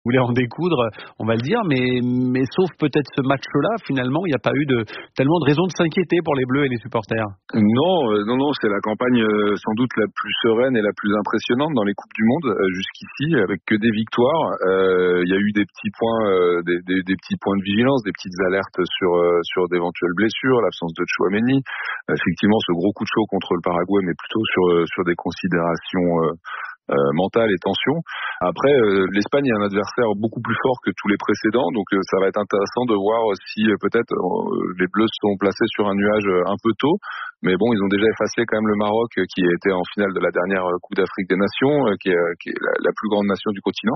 voulait en découdre, on va le dire, mais sauf peut-être ce match-là, finalement, il n'y a pas eu tellement de raisons de s'inquiéter pour les Bleus et les supporters. Non, c'est la campagne sans doute la plus sereine et la plus impressionnante dans les Coupes du Monde jusqu'ici, avec que des victoires. Il y a eu des petits points, des petits points de vigilance, des petites alertes sur d'éventuelles blessures, l'absence de Tchouaméni. Effectivement, ce gros coup de chaud contre le Paraguay, mais plutôt sur des considérations mentale et tension. Après, l'Espagne est un adversaire beaucoup plus fort que tous les précédents, donc ça va être intéressant de voir si peut-être les Bleus sont placés sur un nuage un peu tôt. Mais bon, ils ont déjà effacé quand même le Maroc qui était en finale de la dernière Coupe d'Afrique des Nations, qui est la plus grande nation du continent.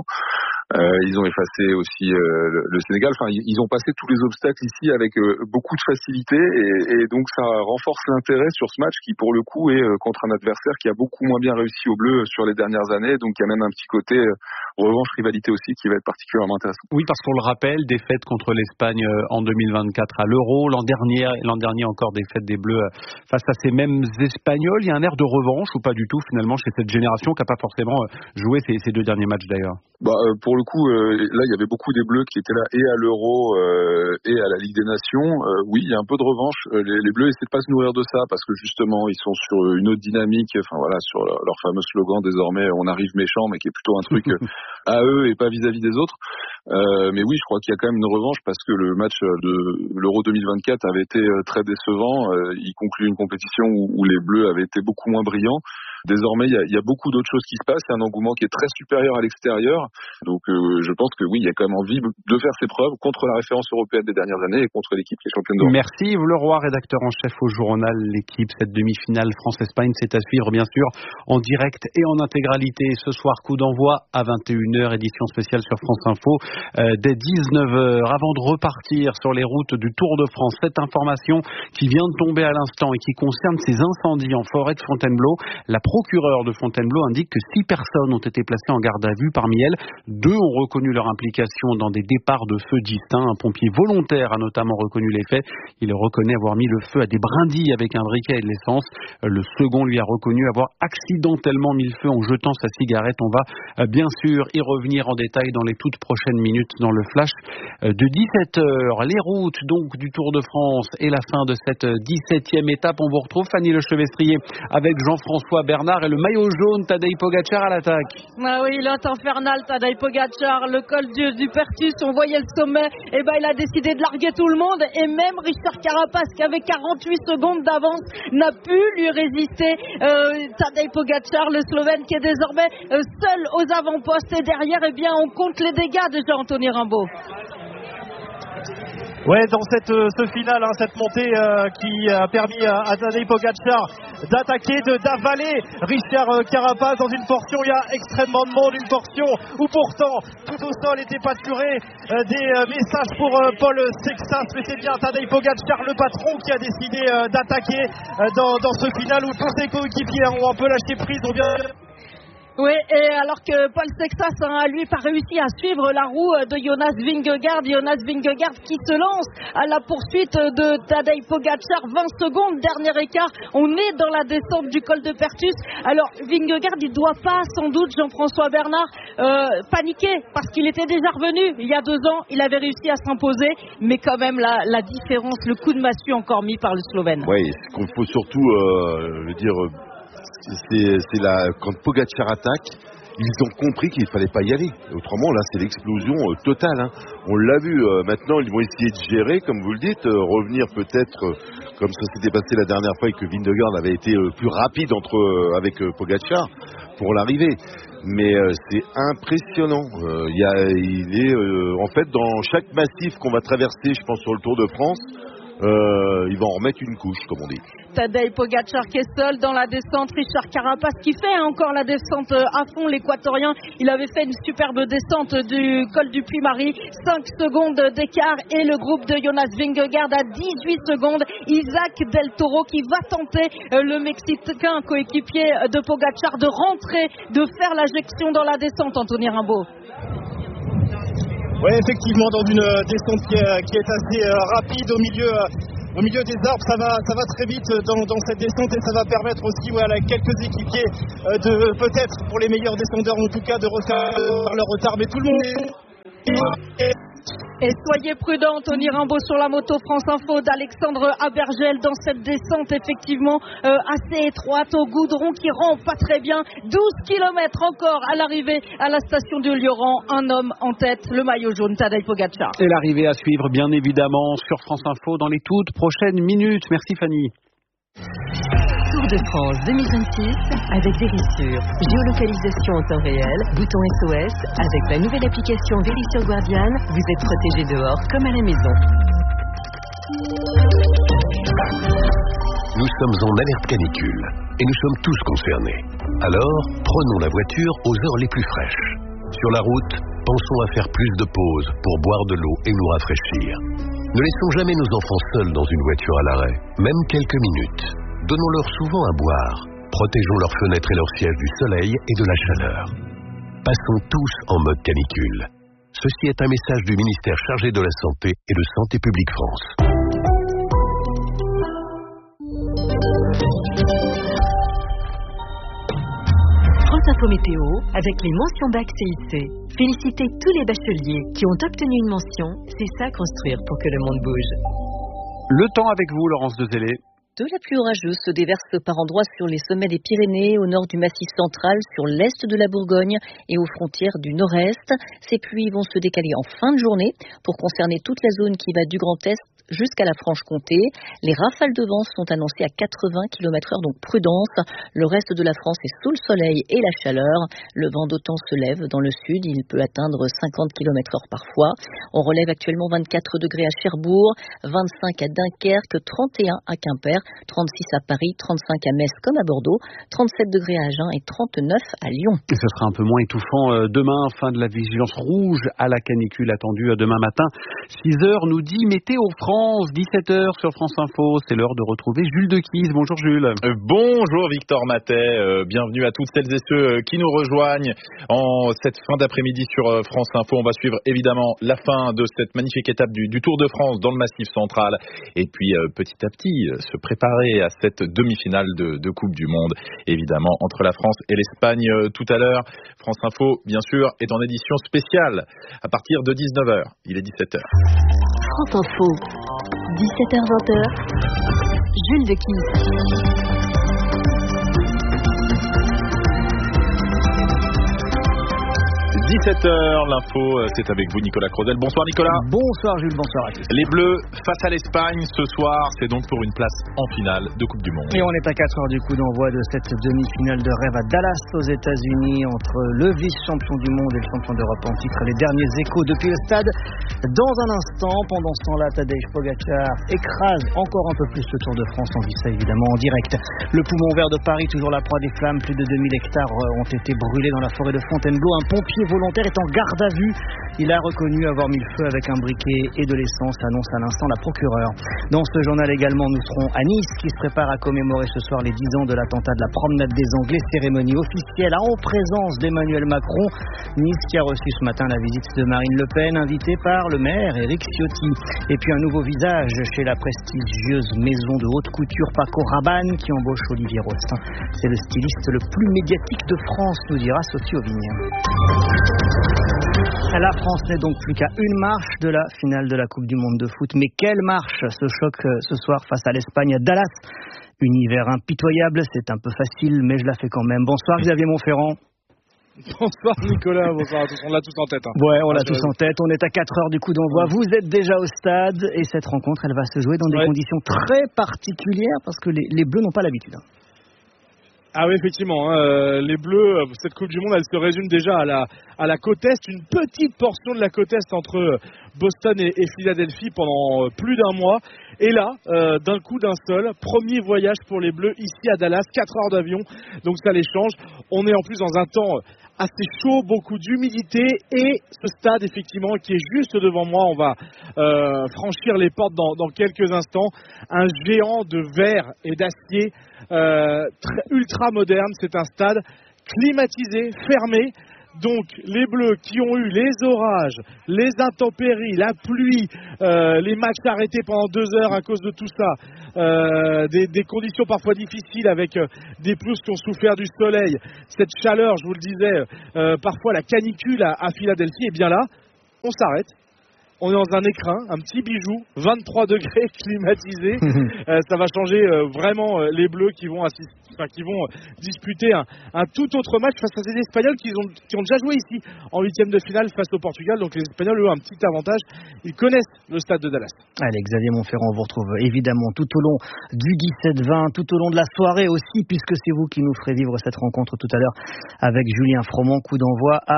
Ils ont effacé aussi le Sénégal. Enfin, ils ont passé tous les obstacles ici avec beaucoup de facilité et donc ça renforce l'intérêt sur ce match qui, pour le coup, est contre un adversaire qui a beaucoup moins bien réussi au bleu sur les dernières années. Donc, il y a même un petit côté revanche, rivalité aussi qui va être particulièrement intéressant. Oui, parce qu'on le rappelle, défaite contre l'Espagne en 2024 à l'Euro. L'an dernier encore défaite des Bleus face à ces mêmes Espagnols. Il y a un air de revanche ou pas du tout finalement chez cette génération qui n'a pas forcément joué ces deux derniers matchs d'ailleurs? Pour le coup, là, il y avait beaucoup des Bleus qui étaient là et à l'Euro et à la Ligue des Nations. Oui, il y a un peu de revanche. Les Bleus essaient de pas se nourrir de ça parce que justement, ils sont sur une autre dynamique. Enfin voilà, sur leur fameux slogan désormais, on arrive méchant, mais qui est plutôt un truc à eux et pas vis-à-vis des autres. Mais oui, je crois qu'il y a quand même une revanche parce que le match de l'Euro 2024 avait été très décevant. Il conclut une compétition où les Bleus avaient été beaucoup moins brillants. Désormais, il y a beaucoup d'autres choses qui se passent. Il y a un engouement qui est très supérieur à l'extérieur. Donc, je pense que oui, il y a quand même envie de faire ses preuves contre la référence européenne des dernières années et contre l'équipe qui est championne d'Europe. Merci Yves Leroy, rédacteur en chef au journal L'Équipe. Cette demi-finale France-Espagne, c'est à suivre bien sûr en direct et en intégralité. Ce soir, coup d'envoi à 21h, édition spéciale sur France Info dès 19h. Avant de repartir sur les routes du Tour de France, cette information qui vient de tomber à l'instant et qui concerne ces incendies en forêt de Fontainebleau. La procureure de Fontainebleau indique que 6 personnes ont été placées en garde à vue. Parmi elles, 2 ont reconnu leur implication dans des départs de feu distincts. Un pompier volontaire a notamment reconnu les faits. Il reconnaît avoir mis le feu à des brindilles avec un briquet et de l'essence. Le second lui a reconnu avoir accidentellement mis le feu en jetant sa cigarette. On va bien sûr y revenir en détail dans les toutes prochaines minutes dans le flash de 17h. Les routes donc du Tour de France et la fin de cette 17e étape. On vous retrouve Fanny Lechevestrier avec Jean-François Bernard et le maillot jaune Tadej Pogačar à l'attaque. Ah oui, l'hôte infernal Tadej Pogačar, le col du Pertus, on voyait le sommet, et il a décidé de larguer tout le monde et même Richard Carapaz qui avait 48 secondes d'avance n'a pu lui résister. Tadej Pogačar, le Slovène qui est désormais seul aux avant-postes et derrière, on compte les dégâts déjà, Anthony Rimbaud. Ouais, dans ce final, cette montée qui a permis à Tadej Pogačar d'attaquer, d'avaler Richard Carapaz dans une portion. Il y a extrêmement de monde, une portion où pourtant tout au sol était pâturé des messages pour Paul Sexas, mais c'est bien Tadej Pogačar, le patron, qui a décidé d'attaquer dans ce final où tous ses coéquipiers ont un peu lâché prise. Oui, et alors que Paul Sexas a lui pas réussi à suivre la roue de Jonas Vingegaard qui se lance à la poursuite de Tadej Pogačar, 20 secondes, dernier écart, on est dans la descente du col de Pertus. Alors Vingegaard, il doit pas sans doute, Jean-François Bernard, paniquer parce qu'il était déjà revenu il y a 2 ans, il avait réussi à s'imposer, mais quand même la différence, le coup de massue encore mis par le Slovène. Oui, ce qu'il faut surtout dire, c'est quand Pogačar attaque, ils ont compris qu'il ne fallait pas y aller. Autrement, là, c'est l'explosion totale. On l'a vu. Maintenant, ils vont essayer de gérer, comme vous le dites, revenir peut-être, comme ça s'était passé la dernière fois et que Vingegaard avait été plus rapide avec Pogačar pour l'arrivée. Mais c'est impressionnant. Il est en fait dans chaque massif qu'on va traverser, je pense, sur le Tour de France. Il va en remettre une couche, comme on dit. Tadej Pogačar qui est seul dans la descente, Richard Carapaz qui fait encore la descente à fond, l'équatorien, il avait fait une superbe descente du col du Puy-Marie, 5 secondes d'écart et le groupe de Jonas Vingegaard à 18 secondes, Isaac Del Toro qui va tenter, le Mexicain coéquipier de Pogačar, de rentrer, de faire l'injection dans la descente, Anthony Rimbaud. Oui, effectivement, dans une descente qui est assez rapide au milieu des arbres, ça va très vite dans cette descente et ça va permettre aussi à quelques équipiers de peut-être pour les meilleurs descendeurs en tout cas de refaire leur retard, mais tout le monde est Et soyez prudents, Tony Rimbaud sur la moto France Info d'Alexandre Abergel dans cette descente effectivement assez étroite au goudron qui rend pas très bien. 12 km encore à l'arrivée à la station de Lioran. Un homme en tête, le maillot jaune, Tadej Pogačar. Et l'arrivée à suivre bien évidemment sur France Info dans les toutes prochaines minutes. Merci Fanny. Tour de France 2026 avec Vérissure. Géolocalisation en temps réel, bouton SOS. Avec la nouvelle application Vérissure Guardian, vous êtes protégé dehors comme à la maison. Nous sommes en alerte canicule et nous sommes tous concernés. Alors, prenons la voiture aux heures les plus fraîches. Sur la route, pensons à faire plus de pauses pour boire de l'eau et nous rafraîchir. Ne laissons jamais nos enfants seuls dans une voiture à l'arrêt, même quelques minutes. Donnons-leur souvent à boire. Protégeons leurs fenêtres et leurs sièges du soleil et de la chaleur. Passons tous en mode canicule. Ceci est un message du ministère chargé de la Santé et de Santé publique France. France Info Météo avec les mentions bac CIC. Félicitez tous les bacheliers qui ont obtenu une mention. C'est ça construire pour que le monde bouge. Le temps avec vous, Laurence Dezellé. De la pluie orageuse se déverse par endroits sur les sommets des Pyrénées, au nord du Massif central, sur l'est de la Bourgogne et aux frontières du nord-est. Ces pluies vont se décaler en fin de journée pour concerner toute la zone qui va du Grand Est jusqu'à la Franche-Comté. Les rafales de vent sont annoncées à 80 km/h, donc prudence. Le reste de la France est sous le soleil et la chaleur. Le vent d'automne se lève dans le sud, il peut atteindre 50 km/h parfois. On relève actuellement 24 degrés à Cherbourg, 25 à Dunkerque, 31 à Quimper, 36 à Paris, 35 à Metz comme à Bordeaux, 37 degrés à Agen et 39 à Lyon. Et ce sera un peu moins étouffant demain, fin de la vigilance rouge à la canicule attendue demain matin. 6h nous dit Météo France, 17h sur France Info. C'est l'heure de retrouver Jules Dequise. Bonjour Jules. Bonjour Victor Matet, bienvenue à toutes celles et ceux qui nous rejoignent en cette fin d'après-midi sur France Info. On va suivre évidemment la fin de cette magnifique étape du Tour de France dans le Massif central et puis petit à petit se préparer à cette demi-finale de Coupe du Monde, évidemment entre la France et l'Espagne tout à l'heure. France Info, bien sûr, est en édition spéciale à partir de 19h. Il est 17h. France Info, 17h-20h, Jules Dequise. 17h, l'info, c'est avec vous Nicolas Crodel. Bonsoir Nicolas. Bonsoir Jules, bonsoir à tous. Les Bleus face à l'Espagne ce soir, c'est donc pour une place en finale de Coupe du Monde. Et on est à 4 heures du coup d'envoi de cette demi-finale de rêve à Dallas aux États-Unis entre le vice-champion du monde et le champion d'Europe en titre. Les derniers échos depuis le stade. Dans un instant, pendant ce temps-là, Tadej Pogačar écrase encore un peu plus le Tour de France. On vit ça évidemment en direct. Le poumon vert de Paris, toujours la proie des flammes. Plus de 2000 hectares ont été brûlés dans la forêt de Fontainebleau. Un pompier volontaire est en garde à vue. Il a reconnu avoir mis le feu avec un briquet et de l'essence, annonce à l'instant la procureure. Dans ce journal également, nous serons à Nice qui se prépare à commémorer ce soir les 10 ans de l'attentat de la promenade des Anglais, cérémonie officielle en présence d'Emmanuel Macron. Nice qui a reçu ce matin la visite de Marine Le Pen, invitée par le maire Éric Ciotti. Et puis un nouveau visage chez la prestigieuse maison de haute couture Paco Rabanne qui embauche Olivier Rost. C'est le styliste le plus médiatique de France, nous dira Sophie Auvigne. La France n'est donc plus qu'à une marche de la finale de la Coupe du Monde de foot. Mais quelle marche ce choc ce soir face à l'Espagne à Dallas. Univers impitoyable, c'est un peu facile, mais je la fais quand même. Bonsoir Xavier Montferrand. Bonsoir Nicolas, bonsoir à tous. On l'a tous en tête. Ouais, on l'a tous en tête. On est à 4 heures du coup d'envoi. Vous êtes déjà au stade et cette rencontre, elle va se jouer dans des conditions très particulières parce que les Bleus n'ont pas l'habitude. Ah oui, effectivement, les Bleus, cette Coupe du Monde, elle se résume déjà à la côte Est, une petite portion de la côte Est entre Boston et Philadelphie pendant plus d'un mois. Et là, d'un coup, d'un seul, premier voyage pour les Bleus ici à Dallas, 4 heures d'avion, donc ça les change. On est en plus dans un temps assez chaud, beaucoup d'humidité et ce stade effectivement qui est juste devant moi, on va franchir les portes dans quelques instants. Un géant de verre et d'acier ultra moderne, c'est un stade climatisé, fermé. Donc les Bleus qui ont eu les orages, les intempéries, la pluie, les matchs arrêtés pendant 2 heures à cause de tout ça, des conditions parfois difficiles avec des pelouses qui ont souffert du soleil, cette chaleur, je vous le disais, parfois la canicule à Philadelphie, et bien là, on s'arrête. On est dans un écrin, un petit bijou, 23 degrés climatisé. Ça va changer vraiment les Bleus qui vont disputer un tout autre match face à des Espagnols qui ont déjà joué ici en huitième de finale face au Portugal. Donc les Espagnols eux ont un petit avantage. Ils connaissent le stade de Dallas. Allez, Xavier Montferrand, on vous retrouve évidemment tout au long du 17-20, tout au long de la soirée aussi, puisque c'est vous qui nous ferez vivre cette rencontre tout à l'heure avec Julien Froment. Coup d'envoi à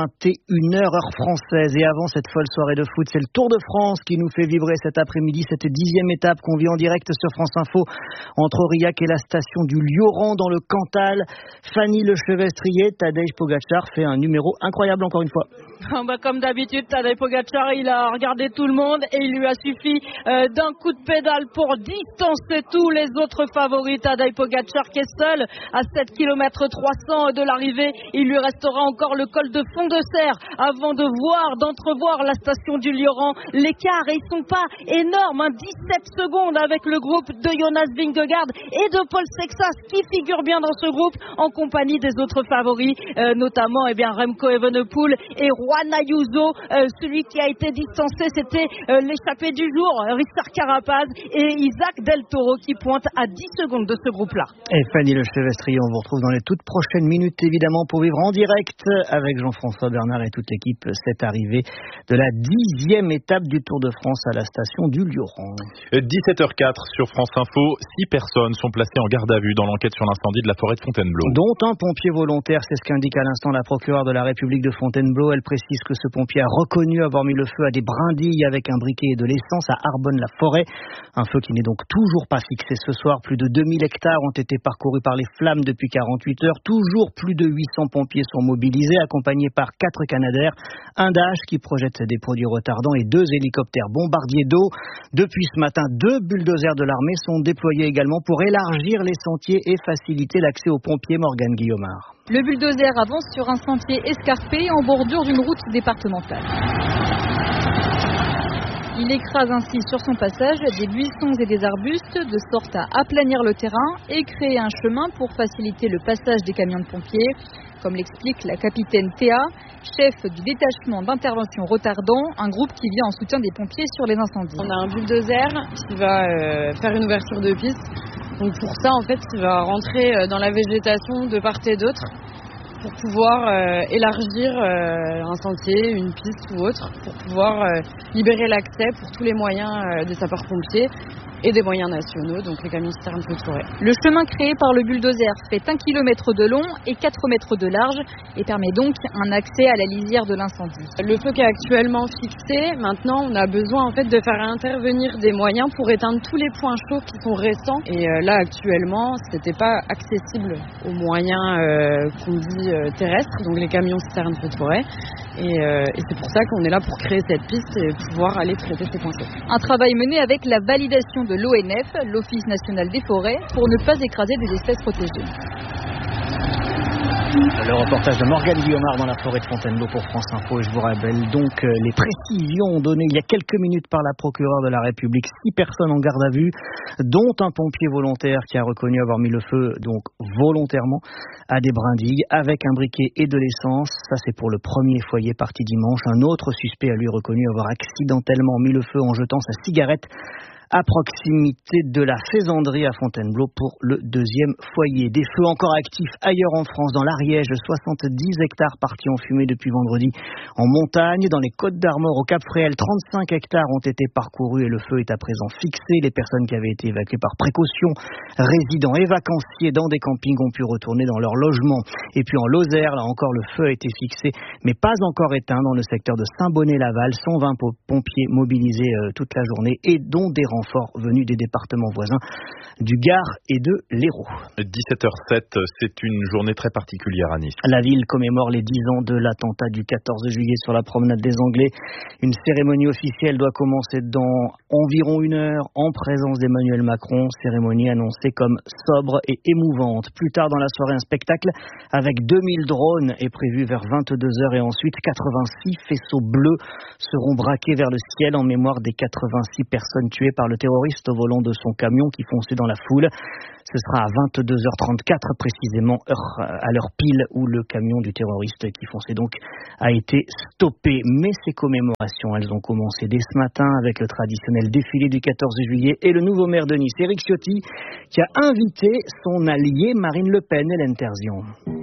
21h heure française. Et avant cette folle soirée de foot, c'est le Tour de France qui nous fait vibrer cet après-midi, cette 10e étape qu'on vit en direct sur France Info entre Aurillac et la station du Lioran dans le Cantal. Fanny Lechevestrier, Tadej Pogačar fait un numéro incroyable encore une fois. Comme d'habitude, Tadej Pogačar, il a regardé tout le monde et il lui a suffi d'un coup de pédale pour distancer tous les autres favoris. Tadej Pogačar qui est seul à 7 km 300 de l'arrivée. Il lui restera encore le col de Fond de Serre avant d'entrevoir la station du Lioran. L'écart, ils sont pas énormes, 17 secondes avec le groupe de Jonas Vingegaard et de Paul Sexas qui figure bien dans ce groupe en compagnie des autres favoris, notamment Remco Evenepoel et Juan Ayuso. Celui qui a été distancé, c'était l'échappé du jour, Richard Carapaz et Isaac Del Toro qui pointe à 10 secondes de ce groupe-là. Et Fanny Lechevestrier, on vous retrouve dans les toutes prochaines minutes évidemment pour vivre en direct avec Jean-François Bernard et toute l'équipe cette arrivée de la 10e étape du Tour de France à la station du Lioran. 17h04 sur France Info, 6 personnes sont placées en garde à vue dans l'enquête sur l'incendie de la forêt de Fontainebleau. Dont un pompier volontaire, c'est ce qu'indique à l'instant la procureure de la République de Fontainebleau. Elle précise que ce pompier a reconnu avoir mis le feu à des brindilles avec un briquet et de l'essence à Arbonne-la-Forêt. Un feu qui n'est donc toujours pas fixé ce soir. Plus de 2000 hectares ont été parcourus par les flammes depuis 48 heures. Toujours plus de 800 pompiers sont mobilisés, accompagnés par 4 Canadair, un Dash qui projette des produits retardants et 2 hélicoptères bombardiers d'eau. Depuis ce matin, 2 bulldozers de l'armée sont déployés également pour élargir les sentiers et faciliter l'accès aux pompiers. Morgane Guillaumard. Le bulldozer avance sur un sentier escarpé en bordure d'une route départementale. Il écrase ainsi sur son passage des buissons et des arbustes de sorte à aplanir le terrain et créer un chemin pour faciliter le passage des camions de pompiers, comme l'explique la capitaine Théa, chef du détachement d'intervention retardant, un groupe qui vient en soutien des pompiers sur les incendies. On a un bulldozer qui va faire une ouverture de piste. Donc pour ça, en fait, il va rentrer dans la végétation de part et d'autre pour pouvoir élargir un sentier, une piste ou autre, pour pouvoir libérer l'accès pour tous les moyens des sapeurs-pompiers et des moyens nationaux, donc les camions citernes feux de forêt. Le chemin créé par le bulldozer fait 1 km de long et 4 mètres de large et permet donc un accès à la lisière de l'incendie. Le feu qui est actuellement fixé, maintenant on a besoin en fait de faire intervenir des moyens pour éteindre tous les points chauds qui sont restants. Et là actuellement, c'était pas accessible aux moyens qu'on dit terrestres, donc les camions citernes feux de forêt. Et c'est pour ça qu'on est là pour créer cette piste et pouvoir aller traiter ces points chauds. Un travail mené avec la validation de l'ONF, l'Office national des forêts, pour ne pas écraser des espèces protégées. Le reportage de Morgane Guillaumard dans la forêt de Fontainebleau pour France Info. Et je vous rappelle donc les précisions données il y a quelques minutes par la procureure de la République. 6 personnes en garde à vue, dont un pompier volontaire qui a reconnu avoir mis le feu, donc volontairement, à des brindilles avec un briquet et de l'essence. Ça, c'est pour le premier foyer parti dimanche. Un autre suspect a lui reconnu avoir accidentellement mis le feu en jetant sa cigarette à proximité de la Faisanderie à Fontainebleau pour le deuxième foyer. Des feux encore actifs ailleurs en France, dans l'Ariège, 70 hectares partis en fumée depuis vendredi en montagne. Dans les Côtes d'Armor, au Cap-Fréhel, 35 hectares ont été parcourus et le feu est à présent fixé. Les personnes qui avaient été évacuées par précaution, résidents et vacanciers dans des campings ont pu retourner dans leur logement. Et puis en Lozère, là encore, le feu a été fixé, mais pas encore éteint dans le secteur de Saint-Bonnet-Laval. 120 pompiers mobilisés toute la journée et dont des renforts venus des départements voisins du Gard et de l'Hérault. 17h07, c'est une journée très particulière à Nice. La ville commémore les 10 ans de l'attentat du 14 juillet sur la promenade des Anglais. Une cérémonie officielle doit commencer dans environ 1 heure en présence d'Emmanuel Macron. Cérémonie annoncée comme sobre et émouvante. Plus tard dans la soirée, un spectacle avec 2000 drones est prévu vers 22h et ensuite 86 faisceaux bleus seront braqués vers le ciel en mémoire des 86 personnes tuées par le terroriste au volant de son camion qui fonçait dans la foule. Ce sera à 22h34 précisément, à l'heure pile où le camion du terroriste qui fonçait donc a été stoppé. Mais ces commémorations, elles ont commencé dès ce matin avec le traditionnel défilé du 14 juillet et le nouveau maire de Nice, Éric Ciotti, qui a invité son alliée Marine Le Pen, Hélène Terzian.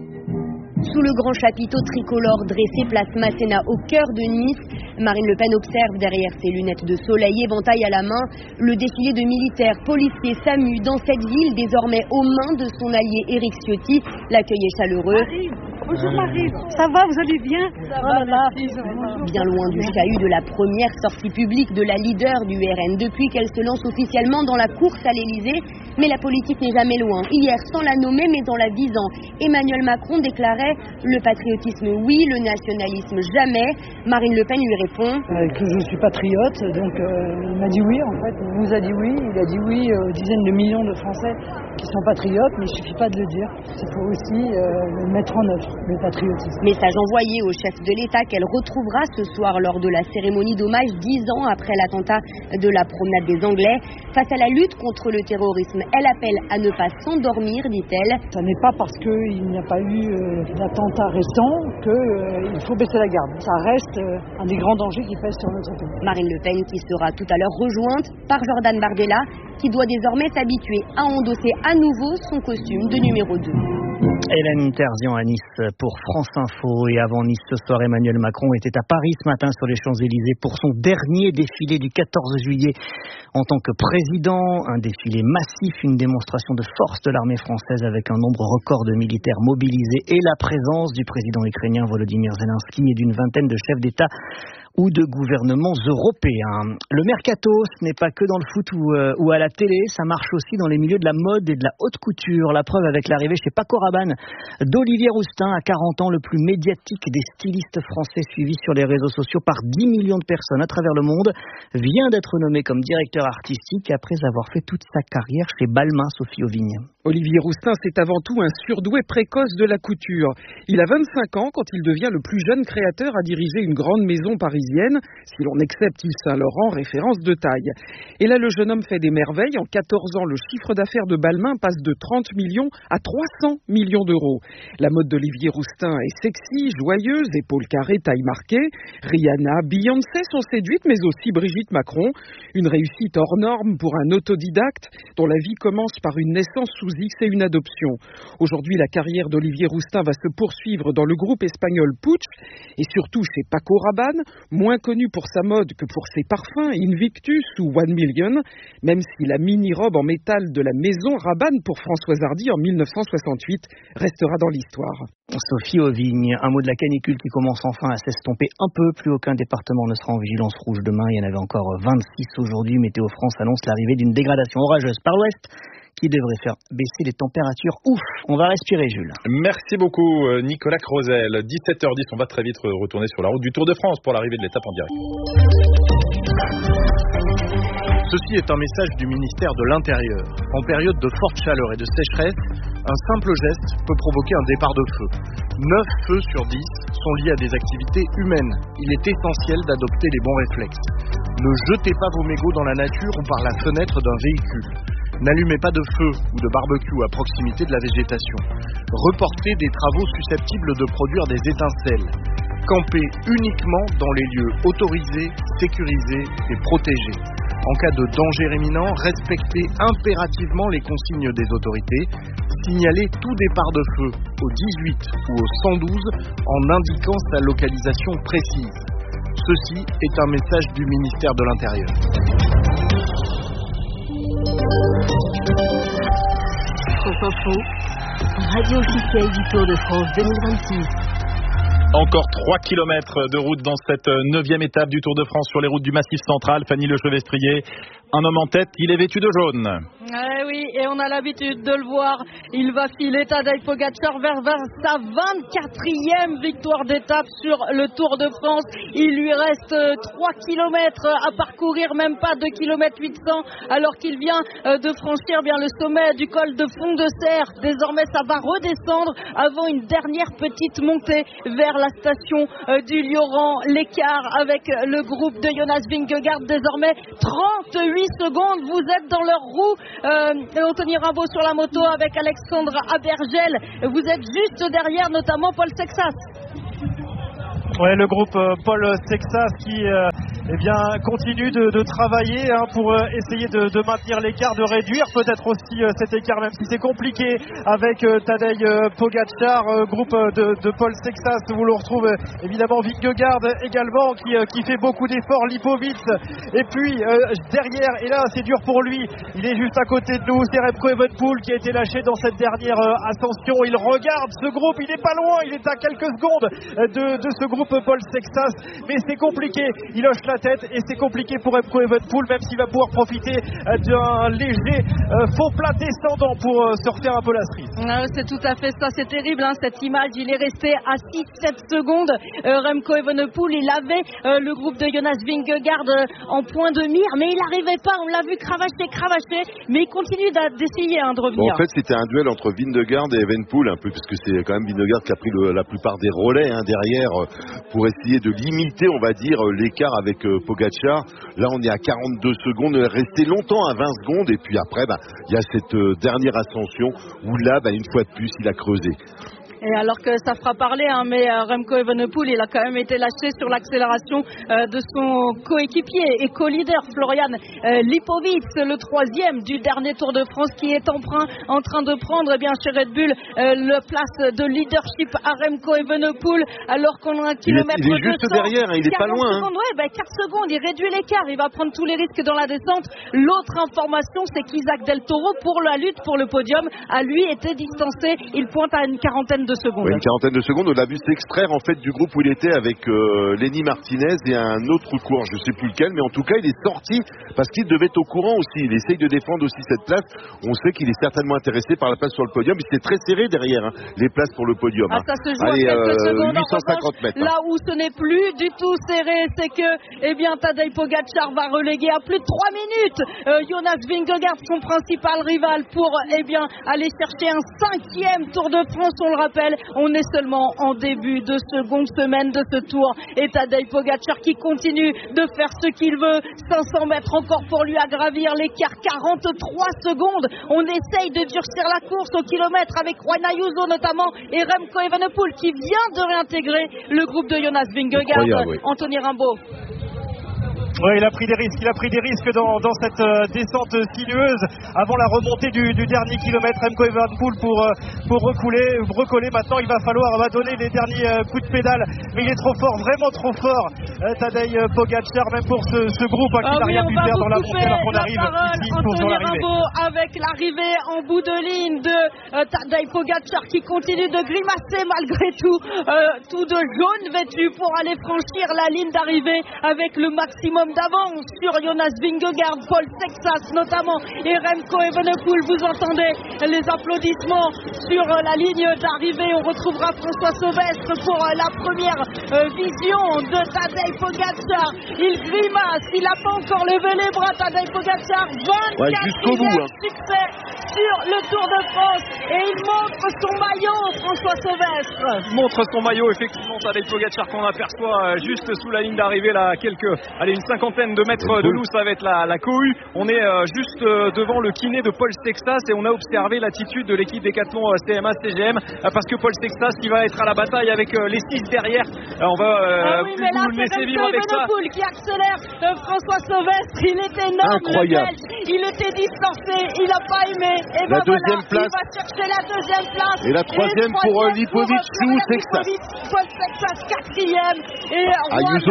Sous le grand chapiteau tricolore dressé place Masséna au cœur de Nice, Marine Le Pen observe derrière ses lunettes de soleil, éventail à la main, le défilé de militaires, policiers, SAMU dans cette ville désormais aux mains de son allié Éric Ciotti. L'accueil est chaleureux. Bonjour Marie, ça va, vous allez bien? Ça va, merci. Bien loin du chahut de la première sortie publique de la leader du RN depuis qu'elle se lance officiellement dans la course à l'Elysée. Mais la politique n'est jamais loin. Hier, sans la nommer mais en la visant, Emmanuel Macron déclarait « Le patriotisme oui, le nationalisme jamais ». Marine Le Pen lui répond que je suis patriote, donc il m'a dit oui en fait. Il nous a dit oui, il a dit oui aux dizaines de millions de Français qui sont patriotes, mais il ne suffit pas de le dire. Il faut aussi le mettre en œuvre, le patriotisme. Message envoyé au chef de l'État qu'elle retrouvera ce soir lors de la cérémonie d'hommage 10 ans après l'attentat de la promenade des Anglais. Face à la lutte contre le terrorisme, elle appelle à ne pas s'endormir, dit-elle. Ce n'est pas parce qu'il n'y a pas eu d'attentat récent qu'il faut baisser la garde. Ça reste un des grands dangers qui pèsent sur notre pays. Marine Le Pen qui sera tout à l'heure rejointe par Jordan Bardella, qui doit désormais s'habituer à endosser à nouveau son costume de numéro 2. Hélène Terzian à Nice pour France Info. Et avant Nice ce soir, Emmanuel Macron était à Paris ce matin sur les Champs-Élysées pour son dernier défilé du 14 juillet en tant que président. Un défilé massif, une démonstration de force de l'armée française avec un nombre record de militaires mobilisés et la présence du président ukrainien Volodymyr Zelensky et d'une vingtaine de chefs d'État ou de gouvernements européens. Le mercato, ce n'est pas que dans le foot ou à la télé, ça marche aussi dans les milieux de la mode et de la haute couture. La preuve avec l'arrivée chez Paco Rabanne d'Olivier Rousteing, à 40 ans, le plus médiatique des stylistes français, suivi sur les réseaux sociaux par 10 millions de personnes à travers le monde, vient d'être nommé comme directeur artistique après avoir fait toute sa carrière chez Balmain, Sophie Auvigne. Olivier Rousteing, c'est avant tout un surdoué précoce de la couture. Il a 25 ans quand il devient le plus jeune créateur à diriger une grande maison parisienne, si l'on accepte Yves Saint-Laurent, référence de taille. Et là, le jeune homme fait des merveilles. En 14 ans, le chiffre d'affaires de Balmain passe de 30 millions à 300 millions d'euros. La mode d'Olivier Rousteing est sexy, joyeuse, épaules carrées, taille marquée. Rihanna, Beyoncé sont séduites, mais aussi Brigitte Macron. Une réussite hors norme pour un autodidacte dont la vie commence par une naissance sous X et une adoption. Aujourd'hui, la carrière d'Olivier Rousteing va se poursuivre dans le groupe espagnol Puig et surtout chez Paco Rabanne, moins connu pour sa mode que pour ses parfums Invictus ou 1 Million, même si la mini-robe en métal de la maison Rabanne pour Françoise Hardy en 1968 restera dans l'histoire. Sophie Auvigne, un mot de la canicule qui commence enfin à s'estomper un peu. Plus aucun département ne sera en vigilance rouge demain. Il y en avait encore 26 aujourd'hui. Météo France annonce l'arrivée d'une dégradation orageuse par l'ouest qui devrait faire baisser les températures. Ouf, on va respirer, Jules. Merci beaucoup, Nicolas Crozel. 17h10, on va très vite retourner sur la route du Tour de France pour l'arrivée de l'étape en direct. Ceci est un message du ministère de l'Intérieur. En période de forte chaleur et de sécheresse, un simple geste peut provoquer un départ de feu. 9 feux sur 10 sont liés à des activités humaines. Il est essentiel d'adopter les bons réflexes. Ne jetez pas vos mégots dans la nature ou par la fenêtre d'un véhicule. N'allumez pas de feu ou de barbecue à proximité de la végétation. Reportez des travaux susceptibles de produire des étincelles. Campez uniquement dans les lieux autorisés, sécurisés et protégés. En cas de danger imminent, respectez impérativement les consignes des autorités. Signalez tout départ de feu au 18 ou au 112 en indiquant sa localisation précise. Ceci est un message du ministère de l'Intérieur. France Info, radio officielle du Tour de France 2026. Encore 3 km de route dans cette 9e étape du Tour de France sur les routes du Massif central. Fanny Lechevestrier, un homme en tête, il est vêtu de jaune. Oui, et on a l'habitude de le voir. Il va filer Tadej Pogačar vers sa 24e victoire d'étape sur le Tour de France. Il lui reste 3 km à parcourir, même pas 2 km 800, alors qu'il vient de franchir bien le sommet du col de Fond de Serre. Désormais, ça va redescendre avant une dernière petite montée vers vers la station du Lioran. L'écart avec le groupe de Jonas Vingegaard, désormais 38 secondes. Vous êtes dans leur roue. Anthony Rimbaud sur la moto avec Alexandre Abergel. Vous êtes juste derrière, notamment Paul Sexas. Ouais, le groupe Paul Sexas qui continue de travailler pour essayer de maintenir l'écart, de réduire peut-être aussi cet écart, même si c'est compliqué avec Tadej Pogačar, groupe de Paul Sexas. Vous le retrouvez évidemment Vingegaard également qui fait beaucoup d'efforts, Lipovic, et puis derrière, et là c'est dur pour lui, il est juste à côté de nous, c'est Remco Evenepoel qui a été lâché dans cette dernière ascension. Il regarde ce groupe, il n'est pas loin, il est à quelques secondes de ce groupe Paul Sexas, mais c'est compliqué, il hoche la tête et c'est compliqué pour Remco Evenepoel, même s'il va pouvoir profiter d'un léger faux plat descendant pour se refaire un peu la cerise. C'est tout à fait ça, c'est terrible cette image, il est resté à 6-7 secondes. Remco Evenepoel, il avait le groupe de Jonas Vingegaard en point de mire, mais il n'arrivait pas, on l'a vu cravacher, mais il continue d'essayer de revenir. Bon, en fait c'était un duel entre Vingegaard et Evenepoel un peu, parce que c'est quand même Vingegaard qui a pris la plupart des relais derrière pour essayer de limiter, on va dire, l'écart avec Pogačar. Là on est à 42 secondes, resté longtemps à 20 secondes, et puis après il y a cette dernière ascension où là une fois de plus il a creusé. Et alors que ça fera parler, mais Remco Evenepoel, il a quand même été lâché sur l'accélération de son coéquipier et co-leader Florian Lipovic, le troisième du dernier Tour de France, qui est en train de prendre chez Red Bull la place de leadership à Remco Evenepoel, alors qu'on a un kilomètre il est juste derrière, il est pas loin. 4 secondes, il réduit l'écart, il va prendre tous les risques dans la descente. L'autre information, c'est qu'Isaac Del Toro, pour la lutte pour le podium, a lui été distancé, il pointe à une quarantaine de secondes. Oui, une quarantaine de secondes. On a vu s'extraire en fait du groupe où il était avec Lenny Martinez et un autre coureur, je ne sais plus lequel, mais en tout cas il est sorti parce qu'il devait être au courant aussi. Il essaye de défendre aussi cette place. On sait qu'il est certainement intéressé par la place sur le podium. C'était très serré derrière les places pour le podium. Ça se joue à quelques secondes. 850 mètres. Là où ce n'est plus du tout serré, c'est que Tadej Pogačar va reléguer à plus de 3 minutes Jonas Vingegaard, son principal rival, pour aller chercher un 5e Tour de France. On le rappelle, on est seulement en début de seconde semaine de ce tour, et Tadej Pogačar qui continue de faire ce qu'il veut. 500 mètres encore pour lui à gravir, l'écart 43 secondes. On essaye de durcir la course au kilomètre avec Juan Ayuso notamment, et Remco Evenepoel qui vient de réintégrer le groupe de Jonas Vingegaard. Oui. Anthony Rimbaud. Oui, il a pris des risques dans cette descente sinueuse avant la remontée du dernier kilomètre. Remco Evenepoel pour recoller. Maintenant il va falloir donner les derniers coups de pédale, mais il est trop fort, vraiment trop fort, Tadej Pogačar, même pour ce groupe qui n'a rien pu faire dans la montée, alors qu'on arrive ici pour l'arrivée. Avec l'arrivée en bout de ligne de Tadej Pogačar qui continue de grimacer malgré tout de jaune vêtu pour aller franchir la ligne d'arrivée avec le maximum d'avance sur Jonas Vingegaard, Paul Sexas notamment, et Remco Evenepoel. Vous entendez les applaudissements sur la ligne d'arrivée. On retrouvera François Sauvestre pour la première vision de Tadej Pogačar. Il grimace, il n'a pas encore levé les bras, Tadej Pogačar. 24e succès sur le Tour de France, et il montre son maillot, François Sauvestre. Il montre son maillot, effectivement, Tadej Pogačar, qu'on aperçoit juste sous la ligne d'arrivée là, une cinquantaine de mètres de nous, ça va être la cohue. On est juste devant le kiné de Paul Sexas, et on a observé l'attitude de l'équipe Decathlon CMA CGM, parce que Paul Sexas qui va être à la bataille avec les 6 derrière. On va vous laisser vivre avec ça. Qui accélère, François Sauvestre, il est énorme. Incroyable. Il était distancé, il n'a pas aimé, et la deuxième place. Il va chercher la deuxième place, et la troisième pour Lipovic ou Sexas. Paul Sexas 4e, et Ayuso